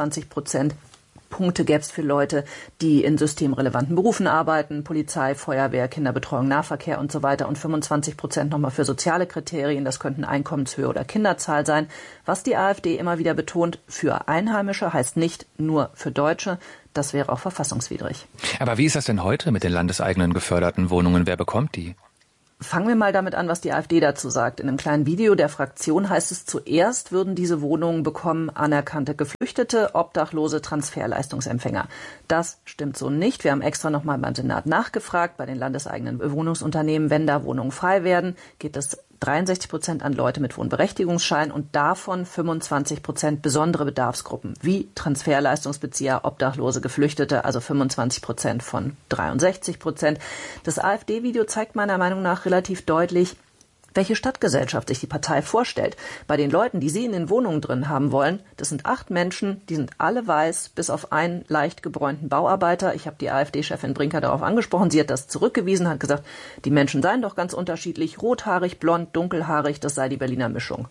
25% Punkte gäbe es für Leute, die in systemrelevanten Berufen arbeiten, Polizei, Feuerwehr, Kinderbetreuung, Nahverkehr und so weiter und 25% nochmal für soziale Kriterien, das könnten Einkommenshöhe oder Kinderzahl sein. Was die AfD immer wieder betont, für Einheimische heißt nicht nur für Deutsche, das wäre auch verfassungswidrig. Aber wie ist das denn heute mit den landeseigenen geförderten Wohnungen? Wer bekommt die? Fangen wir mal damit an, was die AfD dazu sagt. In einem kleinen Video der Fraktion heißt es, zuerst würden diese Wohnungen bekommen anerkannte Geflüchtete, Obdachlose, Transferleistungsempfänger. Das stimmt so nicht. Wir haben extra nochmal beim Senat nachgefragt, bei den landeseigenen Wohnungsunternehmen, wenn da Wohnungen frei werden, geht es 63% an Leute mit Wohnberechtigungsschein und davon 25% besondere Bedarfsgruppen, wie Transferleistungsbezieher, Obdachlose, Geflüchtete, also 25% von 63%. Das AfD-Video zeigt meiner Meinung nach relativ deutlich, welche Stadtgesellschaft sich die Partei vorstellt. Bei den Leuten, die sie in den Wohnungen drin haben wollen, das sind 8 Menschen, die sind alle weiß, bis auf einen leicht gebräunten Bauarbeiter. Ich habe die AfD-Chefin Brinker darauf angesprochen. Sie hat das zurückgewiesen, hat gesagt, die Menschen seien doch ganz unterschiedlich, rothaarig, blond, dunkelhaarig, das sei die Berliner Mischung.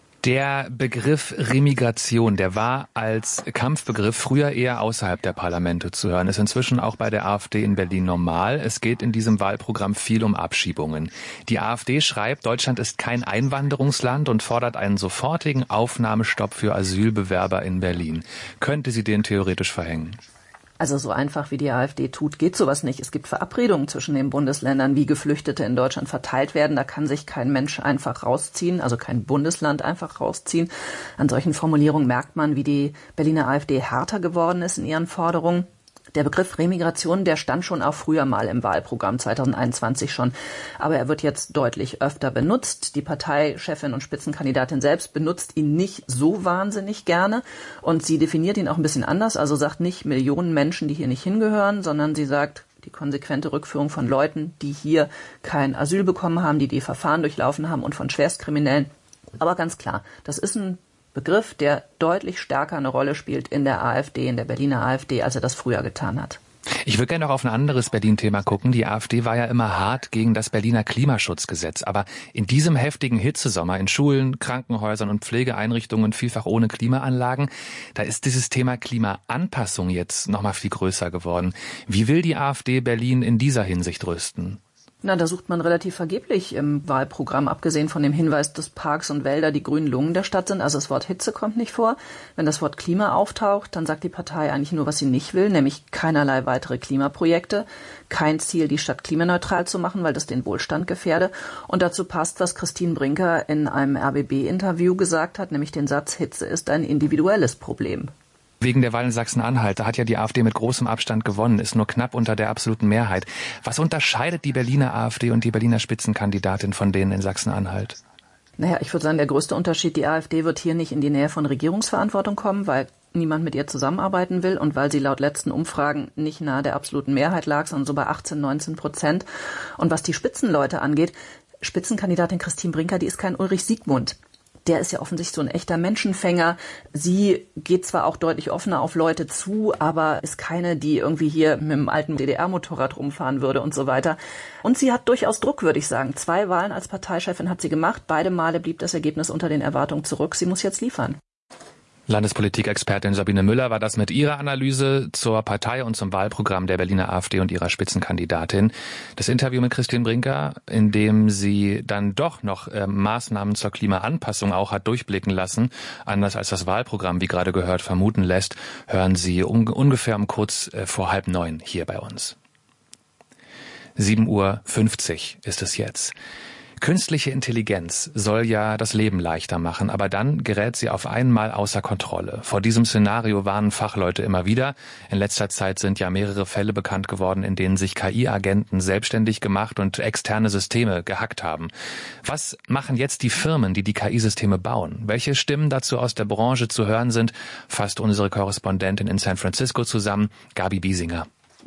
Der Begriff Remigration, der war als Kampfbegriff früher eher außerhalb der Parlamente zu hören, ist inzwischen auch bei der AfD in Berlin normal. Es geht in diesem Wahlprogramm viel um Abschiebungen. Die AfD schreibt, Deutschland ist kein Einwanderungsland und fordert einen sofortigen Aufnahmestopp für Asylbewerber in Berlin. Könnte sie den theoretisch verhängen? Also so einfach wie die AfD tut, geht sowas nicht. Es gibt Verabredungen zwischen den Bundesländern, wie Geflüchtete in Deutschland verteilt werden. Da kann sich kein Mensch einfach rausziehen, also kein Bundesland einfach rausziehen. An solchen Formulierungen merkt man, wie die Berliner AfD härter geworden ist in ihren Forderungen. Der Begriff Remigration, der stand schon auch früher mal im Wahlprogramm 2021 schon. Aber er wird jetzt deutlich öfter benutzt. Die Parteichefin und Spitzenkandidatin selbst benutzt ihn nicht so wahnsinnig gerne. Und sie definiert ihn auch ein bisschen anders. Also sagt nicht Millionen Menschen, die hier nicht hingehören, sondern sie sagt die konsequente Rückführung von Leuten, die hier kein Asyl bekommen haben, die Verfahren durchlaufen haben und von Schwerstkriminellen. Aber ganz klar, das ist ein Begriff, der deutlich stärker eine Rolle spielt in der AfD, in der Berliner AfD, als er das früher getan hat. Ich würde gerne noch auf ein anderes Berlin-Thema gucken. Die AfD war ja immer hart gegen das Berliner Klimaschutzgesetz. Aber in diesem heftigen Hitzesommer in Schulen, Krankenhäusern und Pflegeeinrichtungen, vielfach ohne Klimaanlagen, da ist dieses Thema Klimaanpassung jetzt noch mal viel größer geworden. Wie will die AfD Berlin in dieser Hinsicht rüsten? Na, da sucht man relativ vergeblich im Wahlprogramm, abgesehen von dem Hinweis, dass Parks und Wälder die grünen Lungen der Stadt sind. Also das Wort Hitze kommt nicht vor. Wenn das Wort Klima auftaucht, dann sagt die Partei eigentlich nur, was sie nicht will, nämlich keinerlei weitere Klimaprojekte, kein Ziel, die Stadt klimaneutral zu machen, weil das den Wohlstand gefährde. Und dazu passt, was Christine Brinker in einem RBB-Interview gesagt hat, nämlich den Satz, Hitze ist ein individuelles Problem. Wegen der Wahl in Sachsen-Anhalt, da hat ja die AfD mit großem Abstand gewonnen, ist nur knapp unter der absoluten Mehrheit. Was unterscheidet die Berliner AfD und die Berliner Spitzenkandidatin von denen in Sachsen-Anhalt? Naja, ich würde sagen, der größte Unterschied, die AfD wird hier nicht in die Nähe von Regierungsverantwortung kommen, weil niemand mit ihr zusammenarbeiten will und weil sie laut letzten Umfragen nicht nahe der absoluten Mehrheit lag, sondern so bei 18-19%. Und was die Spitzenleute angeht, Spitzenkandidatin Christine Brinker, die ist kein Ulrich Siegmund. Der ist ja offensichtlich so ein echter Menschenfänger. Sie geht zwar auch deutlich offener auf Leute zu, aber ist keine, die irgendwie hier mit einem alten DDR-Motorrad rumfahren würde und so weiter. Und sie hat durchaus Druck, würde ich sagen. 2 Wahlen als Parteichefin hat sie gemacht. Beide Male blieb das Ergebnis unter den Erwartungen zurück. Sie muss jetzt liefern. Landespolitikexpertin Sabine Müller war das mit ihrer Analyse zur Partei und zum Wahlprogramm der Berliner AfD und ihrer Spitzenkandidatin. Das Interview mit Christine Brinker, in dem sie dann doch noch Maßnahmen zur Klimaanpassung auch hat durchblicken lassen, anders als das Wahlprogramm, wie gerade gehört, vermuten lässt, hören Sie ungefähr um kurz vor 8:30 hier bei uns. 7:50 Uhr ist es jetzt. Künstliche Intelligenz soll ja das Leben leichter machen, aber dann gerät sie auf einmal außer Kontrolle. Vor diesem Szenario warnen Fachleute immer wieder. In letzter Zeit sind ja mehrere Fälle bekannt geworden, in denen sich KI-Agenten selbstständig gemacht und externe Systeme gehackt haben. Was machen jetzt die Firmen, die KI-Systeme bauen? Welche Stimmen dazu aus der Branche zu hören sind, fasst unsere Korrespondentin in San Francisco zusammen, Gabi Biesinger.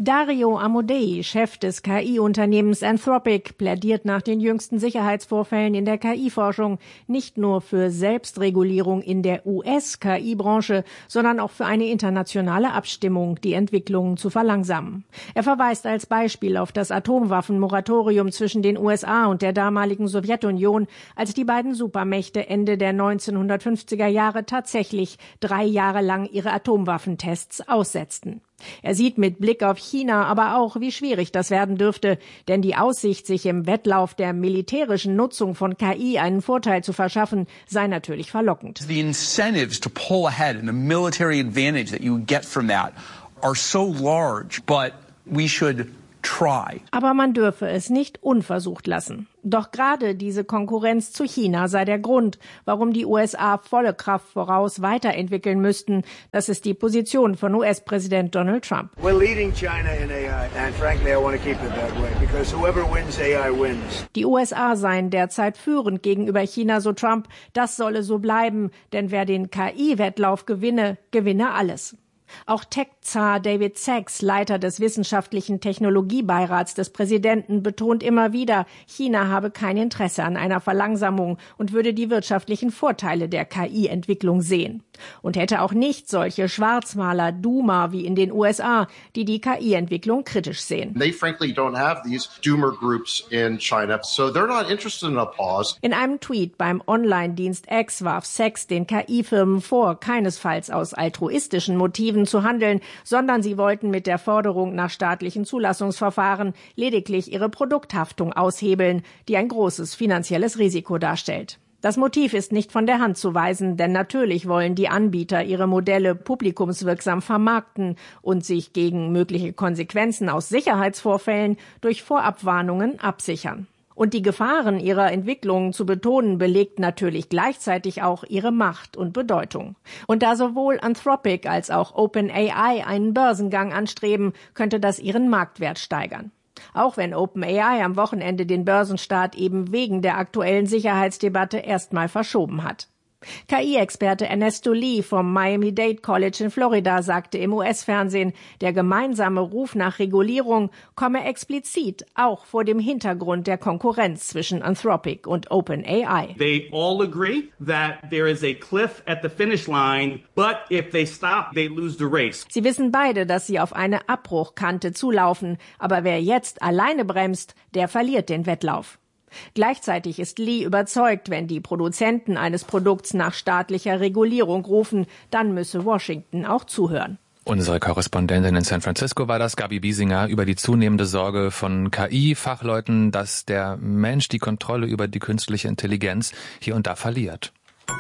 Dario Amodei, Chef des KI-Unternehmens Anthropic, plädiert nach den jüngsten Sicherheitsvorfällen in der KI-Forschung nicht nur für Selbstregulierung in der US-KI-Branche, sondern auch für eine internationale Abstimmung, die Entwicklungen zu verlangsamen. Er verweist als Beispiel auf das Atomwaffenmoratorium zwischen den USA und der damaligen Sowjetunion, als die beiden Supermächte Ende der 1950er Jahre tatsächlich 3 Jahre lang ihre Atomwaffentests aussetzten. Er sieht mit Blick auf China aber auch, wie schwierig das werden dürfte, denn die Aussicht, sich im Wettlauf der militärischen Nutzung von KI einen Vorteil zu verschaffen, sei natürlich verlockend. The incentives to pull ahead and the military advantage that you would get from that are so large, but we should try. Aber man dürfe es nicht unversucht lassen. Doch gerade diese Konkurrenz zu China sei der Grund, warum die USA volle Kraft voraus weiterentwickeln müssten. Das ist die Position von US-Präsident Donald Trump. We're leading China in AI, and frankly, I want to keep it that way, because whoever wins AI wins. Die USA seien derzeit führend gegenüber China, so Trump. Das solle so bleiben, denn wer den KI-Wettlauf gewinne, gewinne alles. Auch Tech-Zar David Sachs, Leiter des wissenschaftlichen Technologiebeirats des Präsidenten, betont immer wieder, China habe kein Interesse an einer Verlangsamung und würde die wirtschaftlichen Vorteile der KI-Entwicklung sehen. Und hätte auch nicht solche Schwarzmaler, Doomer wie in den USA, die die KI-Entwicklung kritisch sehen. They frankly don't have these doomer groups in China, so they're not interested in a pause. In einem Tweet beim Online-Dienst X warf Sachs den KI-Firmen vor, keinesfalls aus altruistischen Motiven zu handeln, sondern sie wollten mit der Forderung nach staatlichen Zulassungsverfahren lediglich ihre Produkthaftung aushebeln, die ein großes finanzielles Risiko darstellt. Das Motiv ist nicht von der Hand zu weisen, denn natürlich wollen die Anbieter ihre Modelle publikumswirksam vermarkten und sich gegen mögliche Konsequenzen aus Sicherheitsvorfällen durch Vorabwarnungen absichern. Und die Gefahren ihrer Entwicklungen zu betonen, belegt natürlich gleichzeitig auch ihre Macht und Bedeutung. Und da sowohl Anthropic als auch OpenAI einen Börsengang anstreben, könnte das ihren Marktwert steigern. Auch wenn OpenAI am Wochenende den Börsenstart eben wegen der aktuellen Sicherheitsdebatte erstmal verschoben hat. KI-Experte Ernesto Lee vom Miami-Dade College in Florida sagte im US-Fernsehen, der gemeinsame Ruf nach Regulierung komme explizit auch vor dem Hintergrund der Konkurrenz zwischen Anthropic und OpenAI. They all agree that there is a cliff at the finish line, but if they stop, they lose the race. Sie wissen beide, dass sie auf eine Abbruchkante zulaufen, aber wer jetzt alleine bremst, der verliert den Wettlauf. Gleichzeitig ist Lee überzeugt, wenn die Produzenten eines Produkts nach staatlicher Regulierung rufen, dann müsse Washington auch zuhören. Unsere Korrespondentin in San Francisco war das, Gabi Biesinger, über die zunehmende Sorge von KI-Fachleuten, dass der Mensch die Kontrolle über die künstliche Intelligenz hier und da verliert.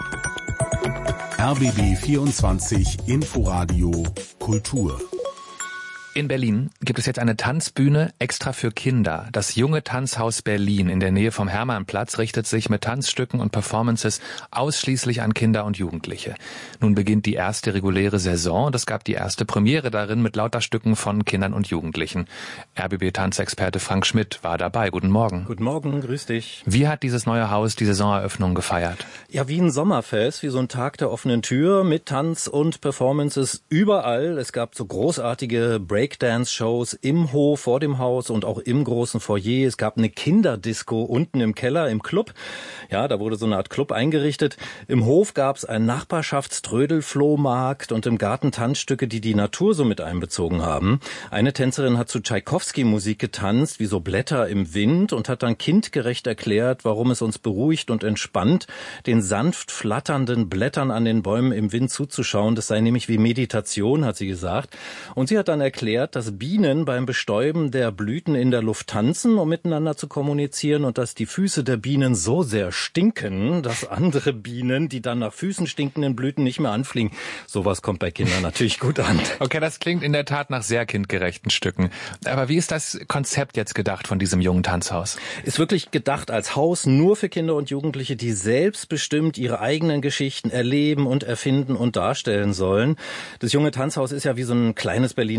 RBB 24 Inforadio Kultur. In Berlin gibt es jetzt eine Tanzbühne extra für Kinder. Das Junge Tanzhaus Berlin in der Nähe vom Hermannplatz richtet sich mit Tanzstücken und Performances ausschließlich an Kinder und Jugendliche. Nun beginnt die erste reguläre Saison und es gab die erste Premiere darin mit lauter Stücken von Kindern und Jugendlichen. RBB-Tanzexperte Frank Schmidt war dabei. Guten Morgen. Guten Morgen, grüß dich. Wie hat dieses neue Haus die Saisoneröffnung gefeiert? Ja, wie ein Sommerfest, wie so ein Tag der offenen Tür mit Tanz und Performances überall. Es gab so großartige Breakdance-Shows im Hof vor dem Haus und auch im großen Foyer. Es gab eine Kinderdisco unten im Keller im Club. Ja, da wurde so eine Art Club eingerichtet. Im Hof gab es einen Nachbarschaftströdelflohmarkt und im Garten Tanzstücke, die die Natur so mit einbezogen haben. Eine Tänzerin hat zu Tschaikowski-Musik getanzt, wie so Blätter im Wind, und hat dann kindgerecht erklärt, warum es uns beruhigt und entspannt, den sanft flatternden Blättern an den Bäumen im Wind zuzuschauen. Das sei nämlich wie Meditation, hat sie gesagt. Und sie hat dann erklärt, dass Bienen beim Bestäuben der Blüten in der Luft tanzen, um miteinander zu kommunizieren, und dass die Füße der Bienen so sehr stinken, dass andere Bienen, die dann nach Füßen stinkenden Blüten, nicht mehr anfliegen. Sowas kommt bei Kindern natürlich gut an. Okay, das klingt in der Tat nach sehr kindgerechten Stücken. Aber wie ist das Konzept jetzt gedacht von diesem jungen Tanzhaus? Ist wirklich gedacht als Haus nur für Kinder und Jugendliche, die selbstbestimmt ihre eigenen Geschichten erleben und erfinden und darstellen sollen. Das junge Tanzhaus ist ja wie so ein kleines Berliner Wunder.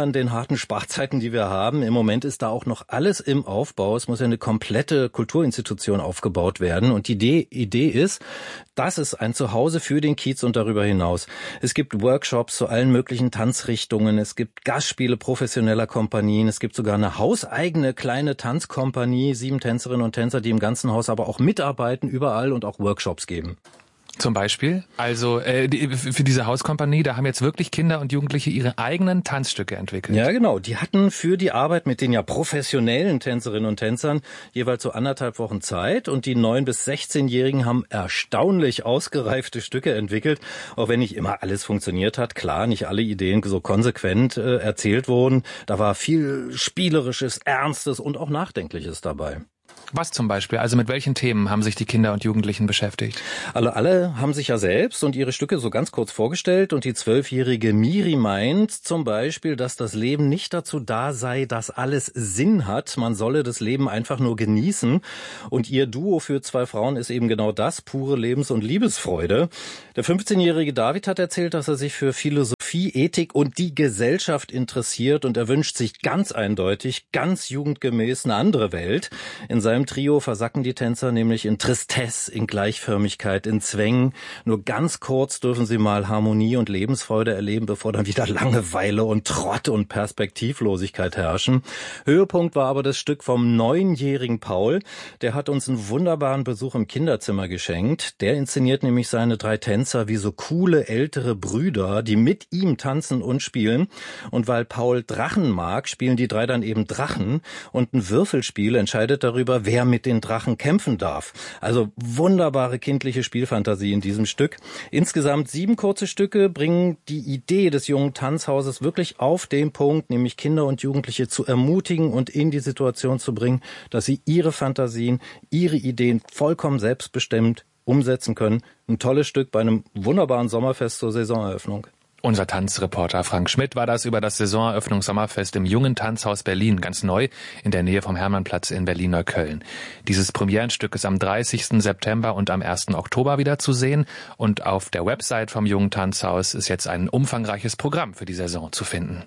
an den harten Sparzeiten, die wir haben. Im Moment ist da auch noch alles im Aufbau. Es muss ja eine komplette Kulturinstitution aufgebaut werden. Und die Idee ist, das ist ein Zuhause für den Kiez und darüber hinaus. Es gibt Workshops zu allen möglichen Tanzrichtungen. Es gibt Gastspiele professioneller Kompanien. Es gibt sogar eine hauseigene kleine Tanzkompanie, 7 Tänzerinnen und Tänzer, die im ganzen Haus aber auch mitarbeiten, überall und auch Workshops geben. Zum Beispiel, also für diese Hauskompanie, da haben jetzt wirklich Kinder und Jugendliche ihre eigenen Tanzstücke entwickelt. Ja, genau. Die hatten für die Arbeit mit den ja professionellen Tänzerinnen und Tänzern jeweils so 1,5 Wochen Zeit und die 9- bis 16-Jährigen haben erstaunlich ausgereifte Stücke entwickelt, auch wenn nicht immer alles funktioniert hat. Klar, nicht alle Ideen so konsequent erzählt wurden. Da war viel Spielerisches, Ernstes und auch Nachdenkliches dabei. Was zum Beispiel? Also mit welchen Themen haben sich die Kinder und Jugendlichen beschäftigt? Alle haben sich ja selbst und ihre Stücke so ganz kurz vorgestellt und die 12-jährige Miri meint zum Beispiel, dass das Leben nicht dazu da sei, dass alles Sinn hat. Man solle das Leben einfach nur genießen. Und ihr Duo für 2 Frauen ist eben genau das, pure Lebens- und Liebesfreude. Der 15-jährige David hat erzählt, dass er sich für Philosophie, Ethik und die Gesellschaft interessiert und er wünscht sich ganz eindeutig, ganz jugendgemäß eine andere Welt. In seinem Trio versacken die Tänzer nämlich in Tristesse, in Gleichförmigkeit, in Zwängen. Nur ganz kurz dürfen sie mal Harmonie und Lebensfreude erleben, bevor dann wieder Langeweile und Trott und Perspektivlosigkeit herrschen. Höhepunkt war aber das Stück vom 9-jährigen Paul. Der hat uns einen wunderbaren Besuch im Kinderzimmer geschenkt. Der inszeniert nämlich seine 3 Tänzer wie so coole ältere Brüder, die mit ihm tanzen und spielen. Und weil Paul Drachen mag, spielen die 3 dann eben Drachen. Und ein Würfelspiel entscheidet darüber, wer mit den Drachen kämpfen darf. Also wunderbare kindliche Spielfantasie in diesem Stück. Insgesamt 7 kurze Stücke bringen die Idee des jungen Tanzhauses wirklich auf den Punkt, nämlich Kinder und Jugendliche zu ermutigen und in die Situation zu bringen, dass sie ihre Fantasien, ihre Ideen vollkommen selbstbestimmt umsetzen können. Ein tolles Stück bei einem wunderbaren Sommerfest zur Saisoneröffnung. Unser Tanzreporter Frank Schmidt war das über das Saisoneröffnungssommerfest im Jungen Tanzhaus Berlin, ganz neu in der Nähe vom Hermannplatz in Berlin-Neukölln. Dieses Premierenstück ist am 30. September und am 1. Oktober wieder zu sehen und auf der Website vom Jungen Tanzhaus ist jetzt ein umfangreiches Programm für die Saison zu finden.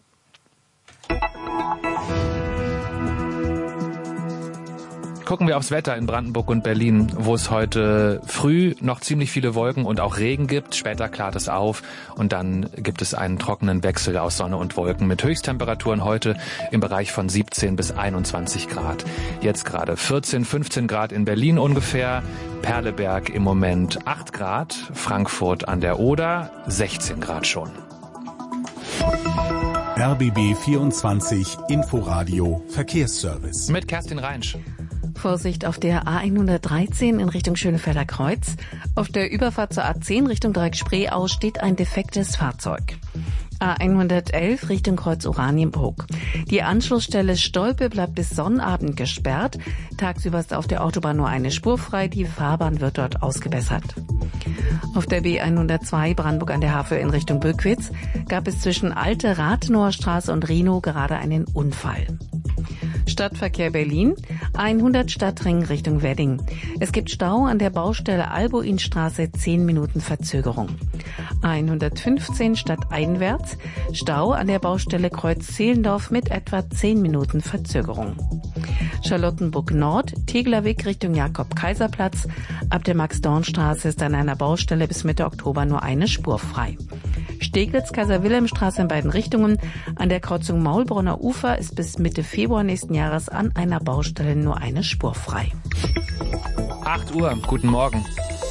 Gucken wir aufs Wetter in Brandenburg und Berlin, wo es heute früh noch ziemlich viele Wolken und auch Regen gibt. Später klart es auf und dann gibt es einen trockenen Wechsel aus Sonne und Wolken mit Höchsttemperaturen heute im Bereich von 17 bis 21 Grad. Jetzt gerade 14, 15 Grad in Berlin ungefähr, Perleberg im Moment 8 Grad, Frankfurt an der Oder 16 Grad schon. RBB 24 Inforadio Verkehrsservice. Mit Kerstin Reinsch. Vorsicht auf der A113 in Richtung Schönefelder Kreuz. Auf der Überfahrt zur A10 Richtung Dreieck Spreeau steht ein defektes Fahrzeug. A111 Richtung Kreuz Oranienburg. Die Anschlussstelle Stolpe bleibt bis Sonnabend gesperrt. Tagsüber ist auf der Autobahn nur eine Spur frei. Die Fahrbahn wird dort ausgebessert. Auf der B102 Brandenburg an der Havel in Richtung Böckwitz gab es zwischen Alte Rathenower Straße und Rhinow gerade einen Unfall. Stadtverkehr Berlin, 100 Stadtring Richtung Wedding. Es gibt Stau an der Baustelle Albuinstraße, 10 Minuten Verzögerung. 115 stadteinwärts, Stau an der Baustelle Kreuz Zehlendorf mit etwa 10 Minuten Verzögerung. Charlottenburg Nord, Tegelerweg Richtung Jakob-Kaiser-Platz. Ab der Max-Dorn-Straße ist an einer Baustelle bis Mitte Oktober nur eine Spur frei. Steglitz-Kaiser-Wilhelm-Straße in beiden Richtungen. An der Kreuzung Maulbronner Ufer ist bis Mitte Februar nächsten Jahres an einer Baustelle nur eine Spur frei. 8 Uhr, guten Morgen.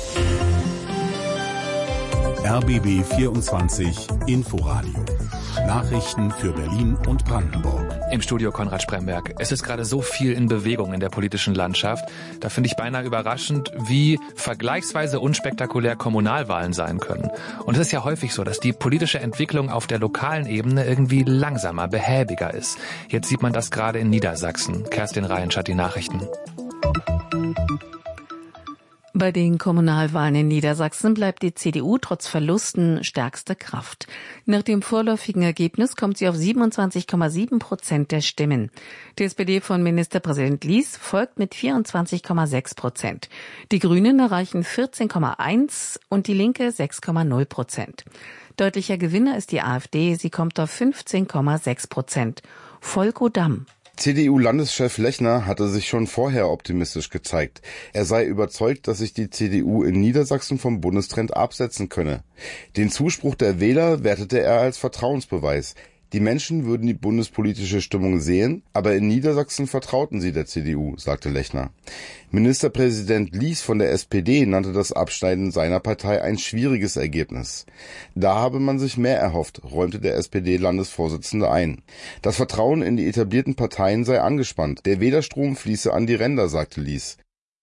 RBB 24 Inforadio. Nachrichten für Berlin und Brandenburg. Im Studio Konrad Spremberg. Es ist gerade so viel in Bewegung in der politischen Landschaft. Da finde ich beinahe überraschend, wie vergleichsweise unspektakulär Kommunalwahlen sein können. Und es ist ja häufig so, dass die politische Entwicklung auf der lokalen Ebene irgendwie langsamer, behäbiger ist. Jetzt sieht man das gerade in Niedersachsen. Kerstin Reinsch hat die Nachrichten. Bei den Kommunalwahlen in Niedersachsen bleibt die CDU trotz Verlusten stärkste Kraft. Nach dem vorläufigen Ergebnis kommt sie auf 27,7% der Stimmen. Die SPD von Ministerpräsident Lies folgt mit 24,6%. Die Grünen erreichen 14,1% und die Linke 6,0%. Deutlicher Gewinner ist die AfD, sie kommt auf 15,6%. Volko Damm. CDU-Landeschef Lechner hatte sich schon vorher optimistisch gezeigt. Er sei überzeugt, dass sich die CDU in Niedersachsen vom Bundestrend absetzen könne. Den Zuspruch der Wähler wertete er als Vertrauensbeweis. Die Menschen würden die bundespolitische Stimmung sehen, aber in Niedersachsen vertrauten sie der CDU, sagte Lechner. Ministerpräsident Lies von der SPD nannte das Abschneiden seiner Partei ein schwieriges Ergebnis. Da habe man sich mehr erhofft, räumte der SPD-Landesvorsitzende ein. Das Vertrauen in die etablierten Parteien sei angespannt. Der Wählerstrom fließe an die Ränder, sagte Lies.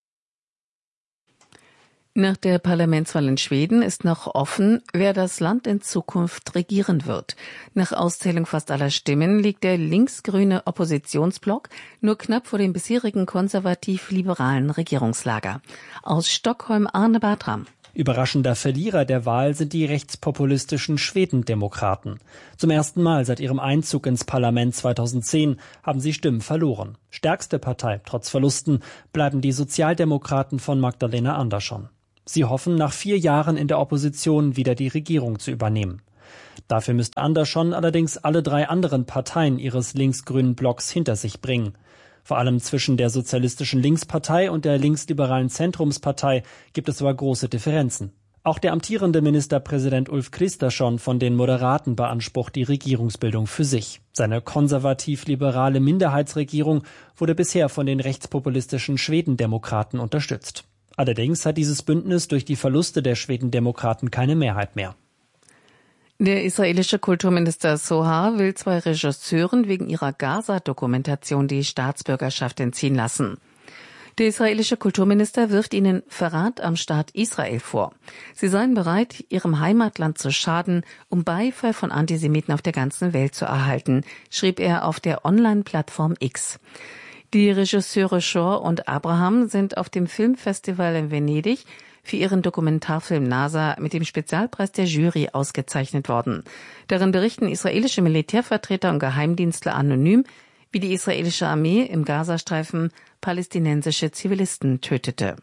Nach der Parlamentswahl in Schweden ist noch offen, wer das Land in Zukunft regieren wird. Nach Auszählung fast aller Stimmen liegt der linksgrüne Oppositionsblock nur knapp vor dem bisherigen konservativ-liberalen Regierungslager. Aus Stockholm Arne Bartram. Überraschender Verlierer der Wahl sind die rechtspopulistischen Schwedendemokraten. Zum ersten Mal seit ihrem Einzug ins Parlament 2010 haben sie Stimmen verloren. Stärkste Partei, trotz Verlusten, bleiben die Sozialdemokraten von Magdalena Andersson. Sie hoffen, nach 4 Jahren in der Opposition wieder die Regierung zu übernehmen. Dafür müsste Andersson allerdings alle 3 anderen Parteien ihres linksgrünen Blocks hinter sich bringen. Vor allem zwischen der Sozialistischen Linkspartei und der linksliberalen Zentrumspartei gibt es aber große Differenzen. Auch der amtierende Ministerpräsident Ulf Kristersson von den Moderaten beansprucht die Regierungsbildung für sich. Seine konservativ-liberale Minderheitsregierung wurde bisher von den rechtspopulistischen Schwedendemokraten unterstützt. Allerdings hat dieses Bündnis durch die Verluste der Schwedendemokraten keine Mehrheit mehr. Der israelische Kulturminister Sohar will 2 Regisseuren wegen ihrer Gaza-Dokumentation die Staatsbürgerschaft entziehen lassen. Der israelische Kulturminister wirft ihnen Verrat am Staat Israel vor. Sie seien bereit, ihrem Heimatland zu schaden, um Beifall von Antisemiten auf der ganzen Welt zu erhalten, schrieb er auf der Online-Plattform X. Die Regisseure Shore und Abraham sind auf dem Filmfestival in Venedig für ihren Dokumentarfilm NASA mit dem Spezialpreis der Jury ausgezeichnet worden. Darin berichten israelische Militärvertreter und Geheimdienstler anonym, wie die israelische Armee im Gazastreifen palästinensische Zivilisten tötete.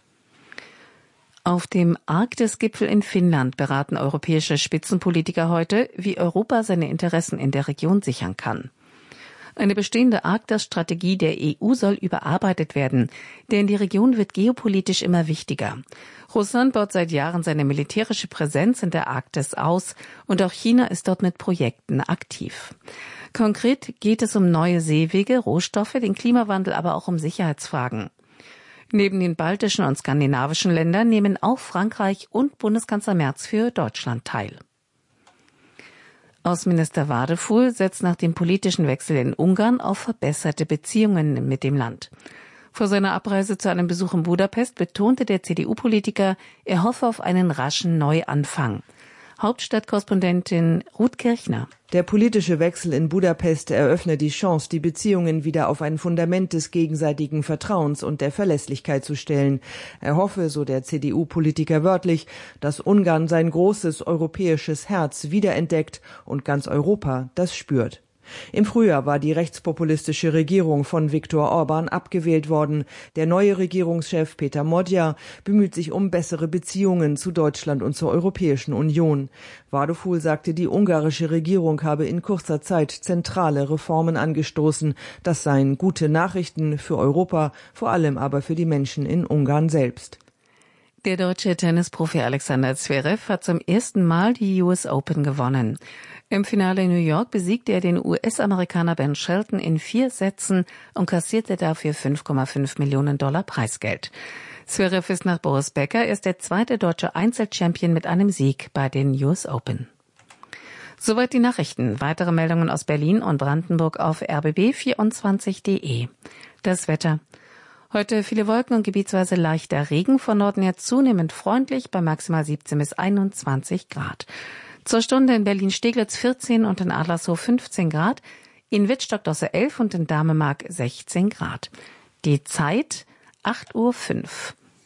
Auf dem Arktis-Gipfel in Finnland beraten europäische Spitzenpolitiker heute, wie Europa seine Interessen in der Region sichern kann. Eine bestehende Arktis-Strategie der EU soll überarbeitet werden, denn die Region wird geopolitisch immer wichtiger. Russland baut seit Jahren seine militärische Präsenz in der Arktis aus und auch China ist dort mit Projekten aktiv. Konkret geht es um neue Seewege, Rohstoffe, den Klimawandel, aber auch um Sicherheitsfragen. Neben den baltischen und skandinavischen Ländern nehmen auch Frankreich und Bundeskanzler Merz für Deutschland teil. Außenminister Wadefuhl setzt nach dem politischen Wechsel in Ungarn auf verbesserte Beziehungen mit dem Land. Vor seiner Abreise zu einem Besuch in Budapest betonte der CDU-Politiker, er hoffe auf einen raschen Neuanfang. Hauptstadtkorrespondentin Ruth Kirchner. Der politische Wechsel in Budapest eröffne die Chance, die Beziehungen wieder auf ein Fundament des gegenseitigen Vertrauens und der Verlässlichkeit zu stellen. Er hoffe, so der CDU-Politiker wörtlich, dass Ungarn sein großes europäisches Herz wiederentdeckt und ganz Europa das spürt. Im Frühjahr war die rechtspopulistische Regierung von Viktor Orban abgewählt worden. Der neue Regierungschef Peter Modja bemüht sich um bessere Beziehungen zu Deutschland und zur Europäischen Union. Wadefuhl sagte, die ungarische Regierung habe in kurzer Zeit zentrale Reformen angestoßen. Das seien gute Nachrichten für Europa, vor allem aber für die Menschen in Ungarn selbst. Der deutsche Tennisprofi Alexander Zverev hat zum ersten Mal die US Open gewonnen. Im Finale in New York besiegte er den US-Amerikaner Ben Shelton in 4 Sätzen und kassierte dafür $5,5 Millionen Preisgeld. Zverev ist nach Boris Becker erst der 2. deutsche Einzelchampion mit einem Sieg bei den US Open. Soweit die Nachrichten. Weitere Meldungen aus Berlin und Brandenburg auf rbb24.de. Das Wetter. Heute viele Wolken und gebietsweise leichter Regen, von Norden her zunehmend freundlich bei maximal 17 bis 21 Grad. Zur Stunde in Berlin-Steglitz 14 und in Adlershof 15 Grad, in Wittstock-Dosse 11 und in Damemark 16 Grad. Die Zeit 8:05 Uhr.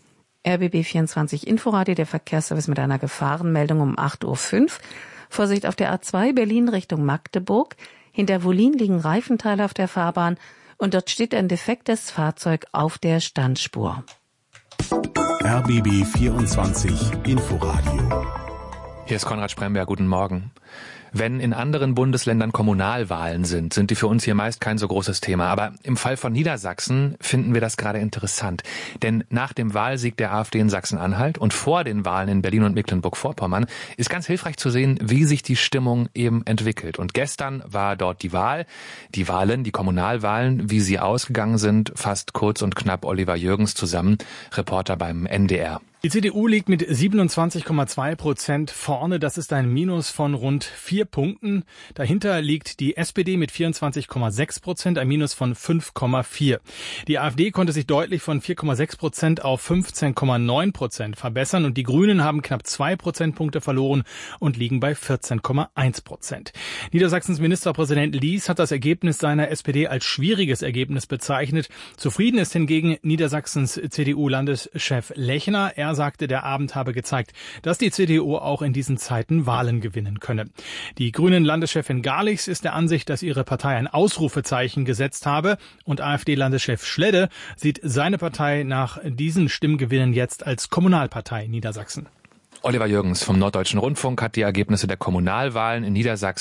RBB 24 Inforadio, der Verkehrsservice mit einer Gefahrenmeldung um 8.05 Uhr. Vorsicht auf der A2 Berlin Richtung Magdeburg. Hinter Wollin liegen Reifenteile auf der Fahrbahn und dort steht ein defektes Fahrzeug auf der Standspur. RBB 24 Inforadio. Hier ist Konrad Spremberg, guten Morgen. Wenn in anderen Bundesländern Kommunalwahlen sind die für uns hier meist kein so großes Thema. Aber im Fall von Niedersachsen finden wir das gerade interessant. Denn nach dem Wahlsieg der AfD in Sachsen-Anhalt und vor den Wahlen in Berlin und Mecklenburg-Vorpommern ist ganz hilfreich zu sehen, wie sich die Stimmung eben entwickelt. Und gestern war dort die Wahl. Die Wahlen, die Kommunalwahlen, wie sie ausgegangen sind, fasst kurz und knapp Oliver Jürgens zusammen, Reporter beim NDR. Die CDU liegt mit 27,2% vorne. Das ist ein Minus von rund 4 Punkten. Dahinter liegt die SPD mit 24,6%, ein Minus von 5,4. Die AfD konnte sich deutlich von 4,6% auf 15,9% verbessern und die Grünen haben knapp 2 Prozentpunkte verloren und liegen bei 14,1%. Niedersachsens Ministerpräsident Lies hat das Ergebnis seiner SPD als schwieriges Ergebnis bezeichnet. Zufrieden ist hingegen Niedersachsens CDU-Landeschef Lechner. Er sagte, der Abend habe gezeigt, dass die CDU auch in diesen Zeiten Wahlen gewinnen könne. Die Grünen-Landeschefin Garlichs ist der Ansicht, dass ihre Partei ein Ausrufezeichen gesetzt habe und AfD-Landeschef Schledde sieht seine Partei nach diesen Stimmgewinnen jetzt als Kommunalpartei in Niedersachsen. Oliver Jürgens vom Norddeutschen Rundfunk hat die Ergebnisse der Kommunalwahlen in Niedersachsen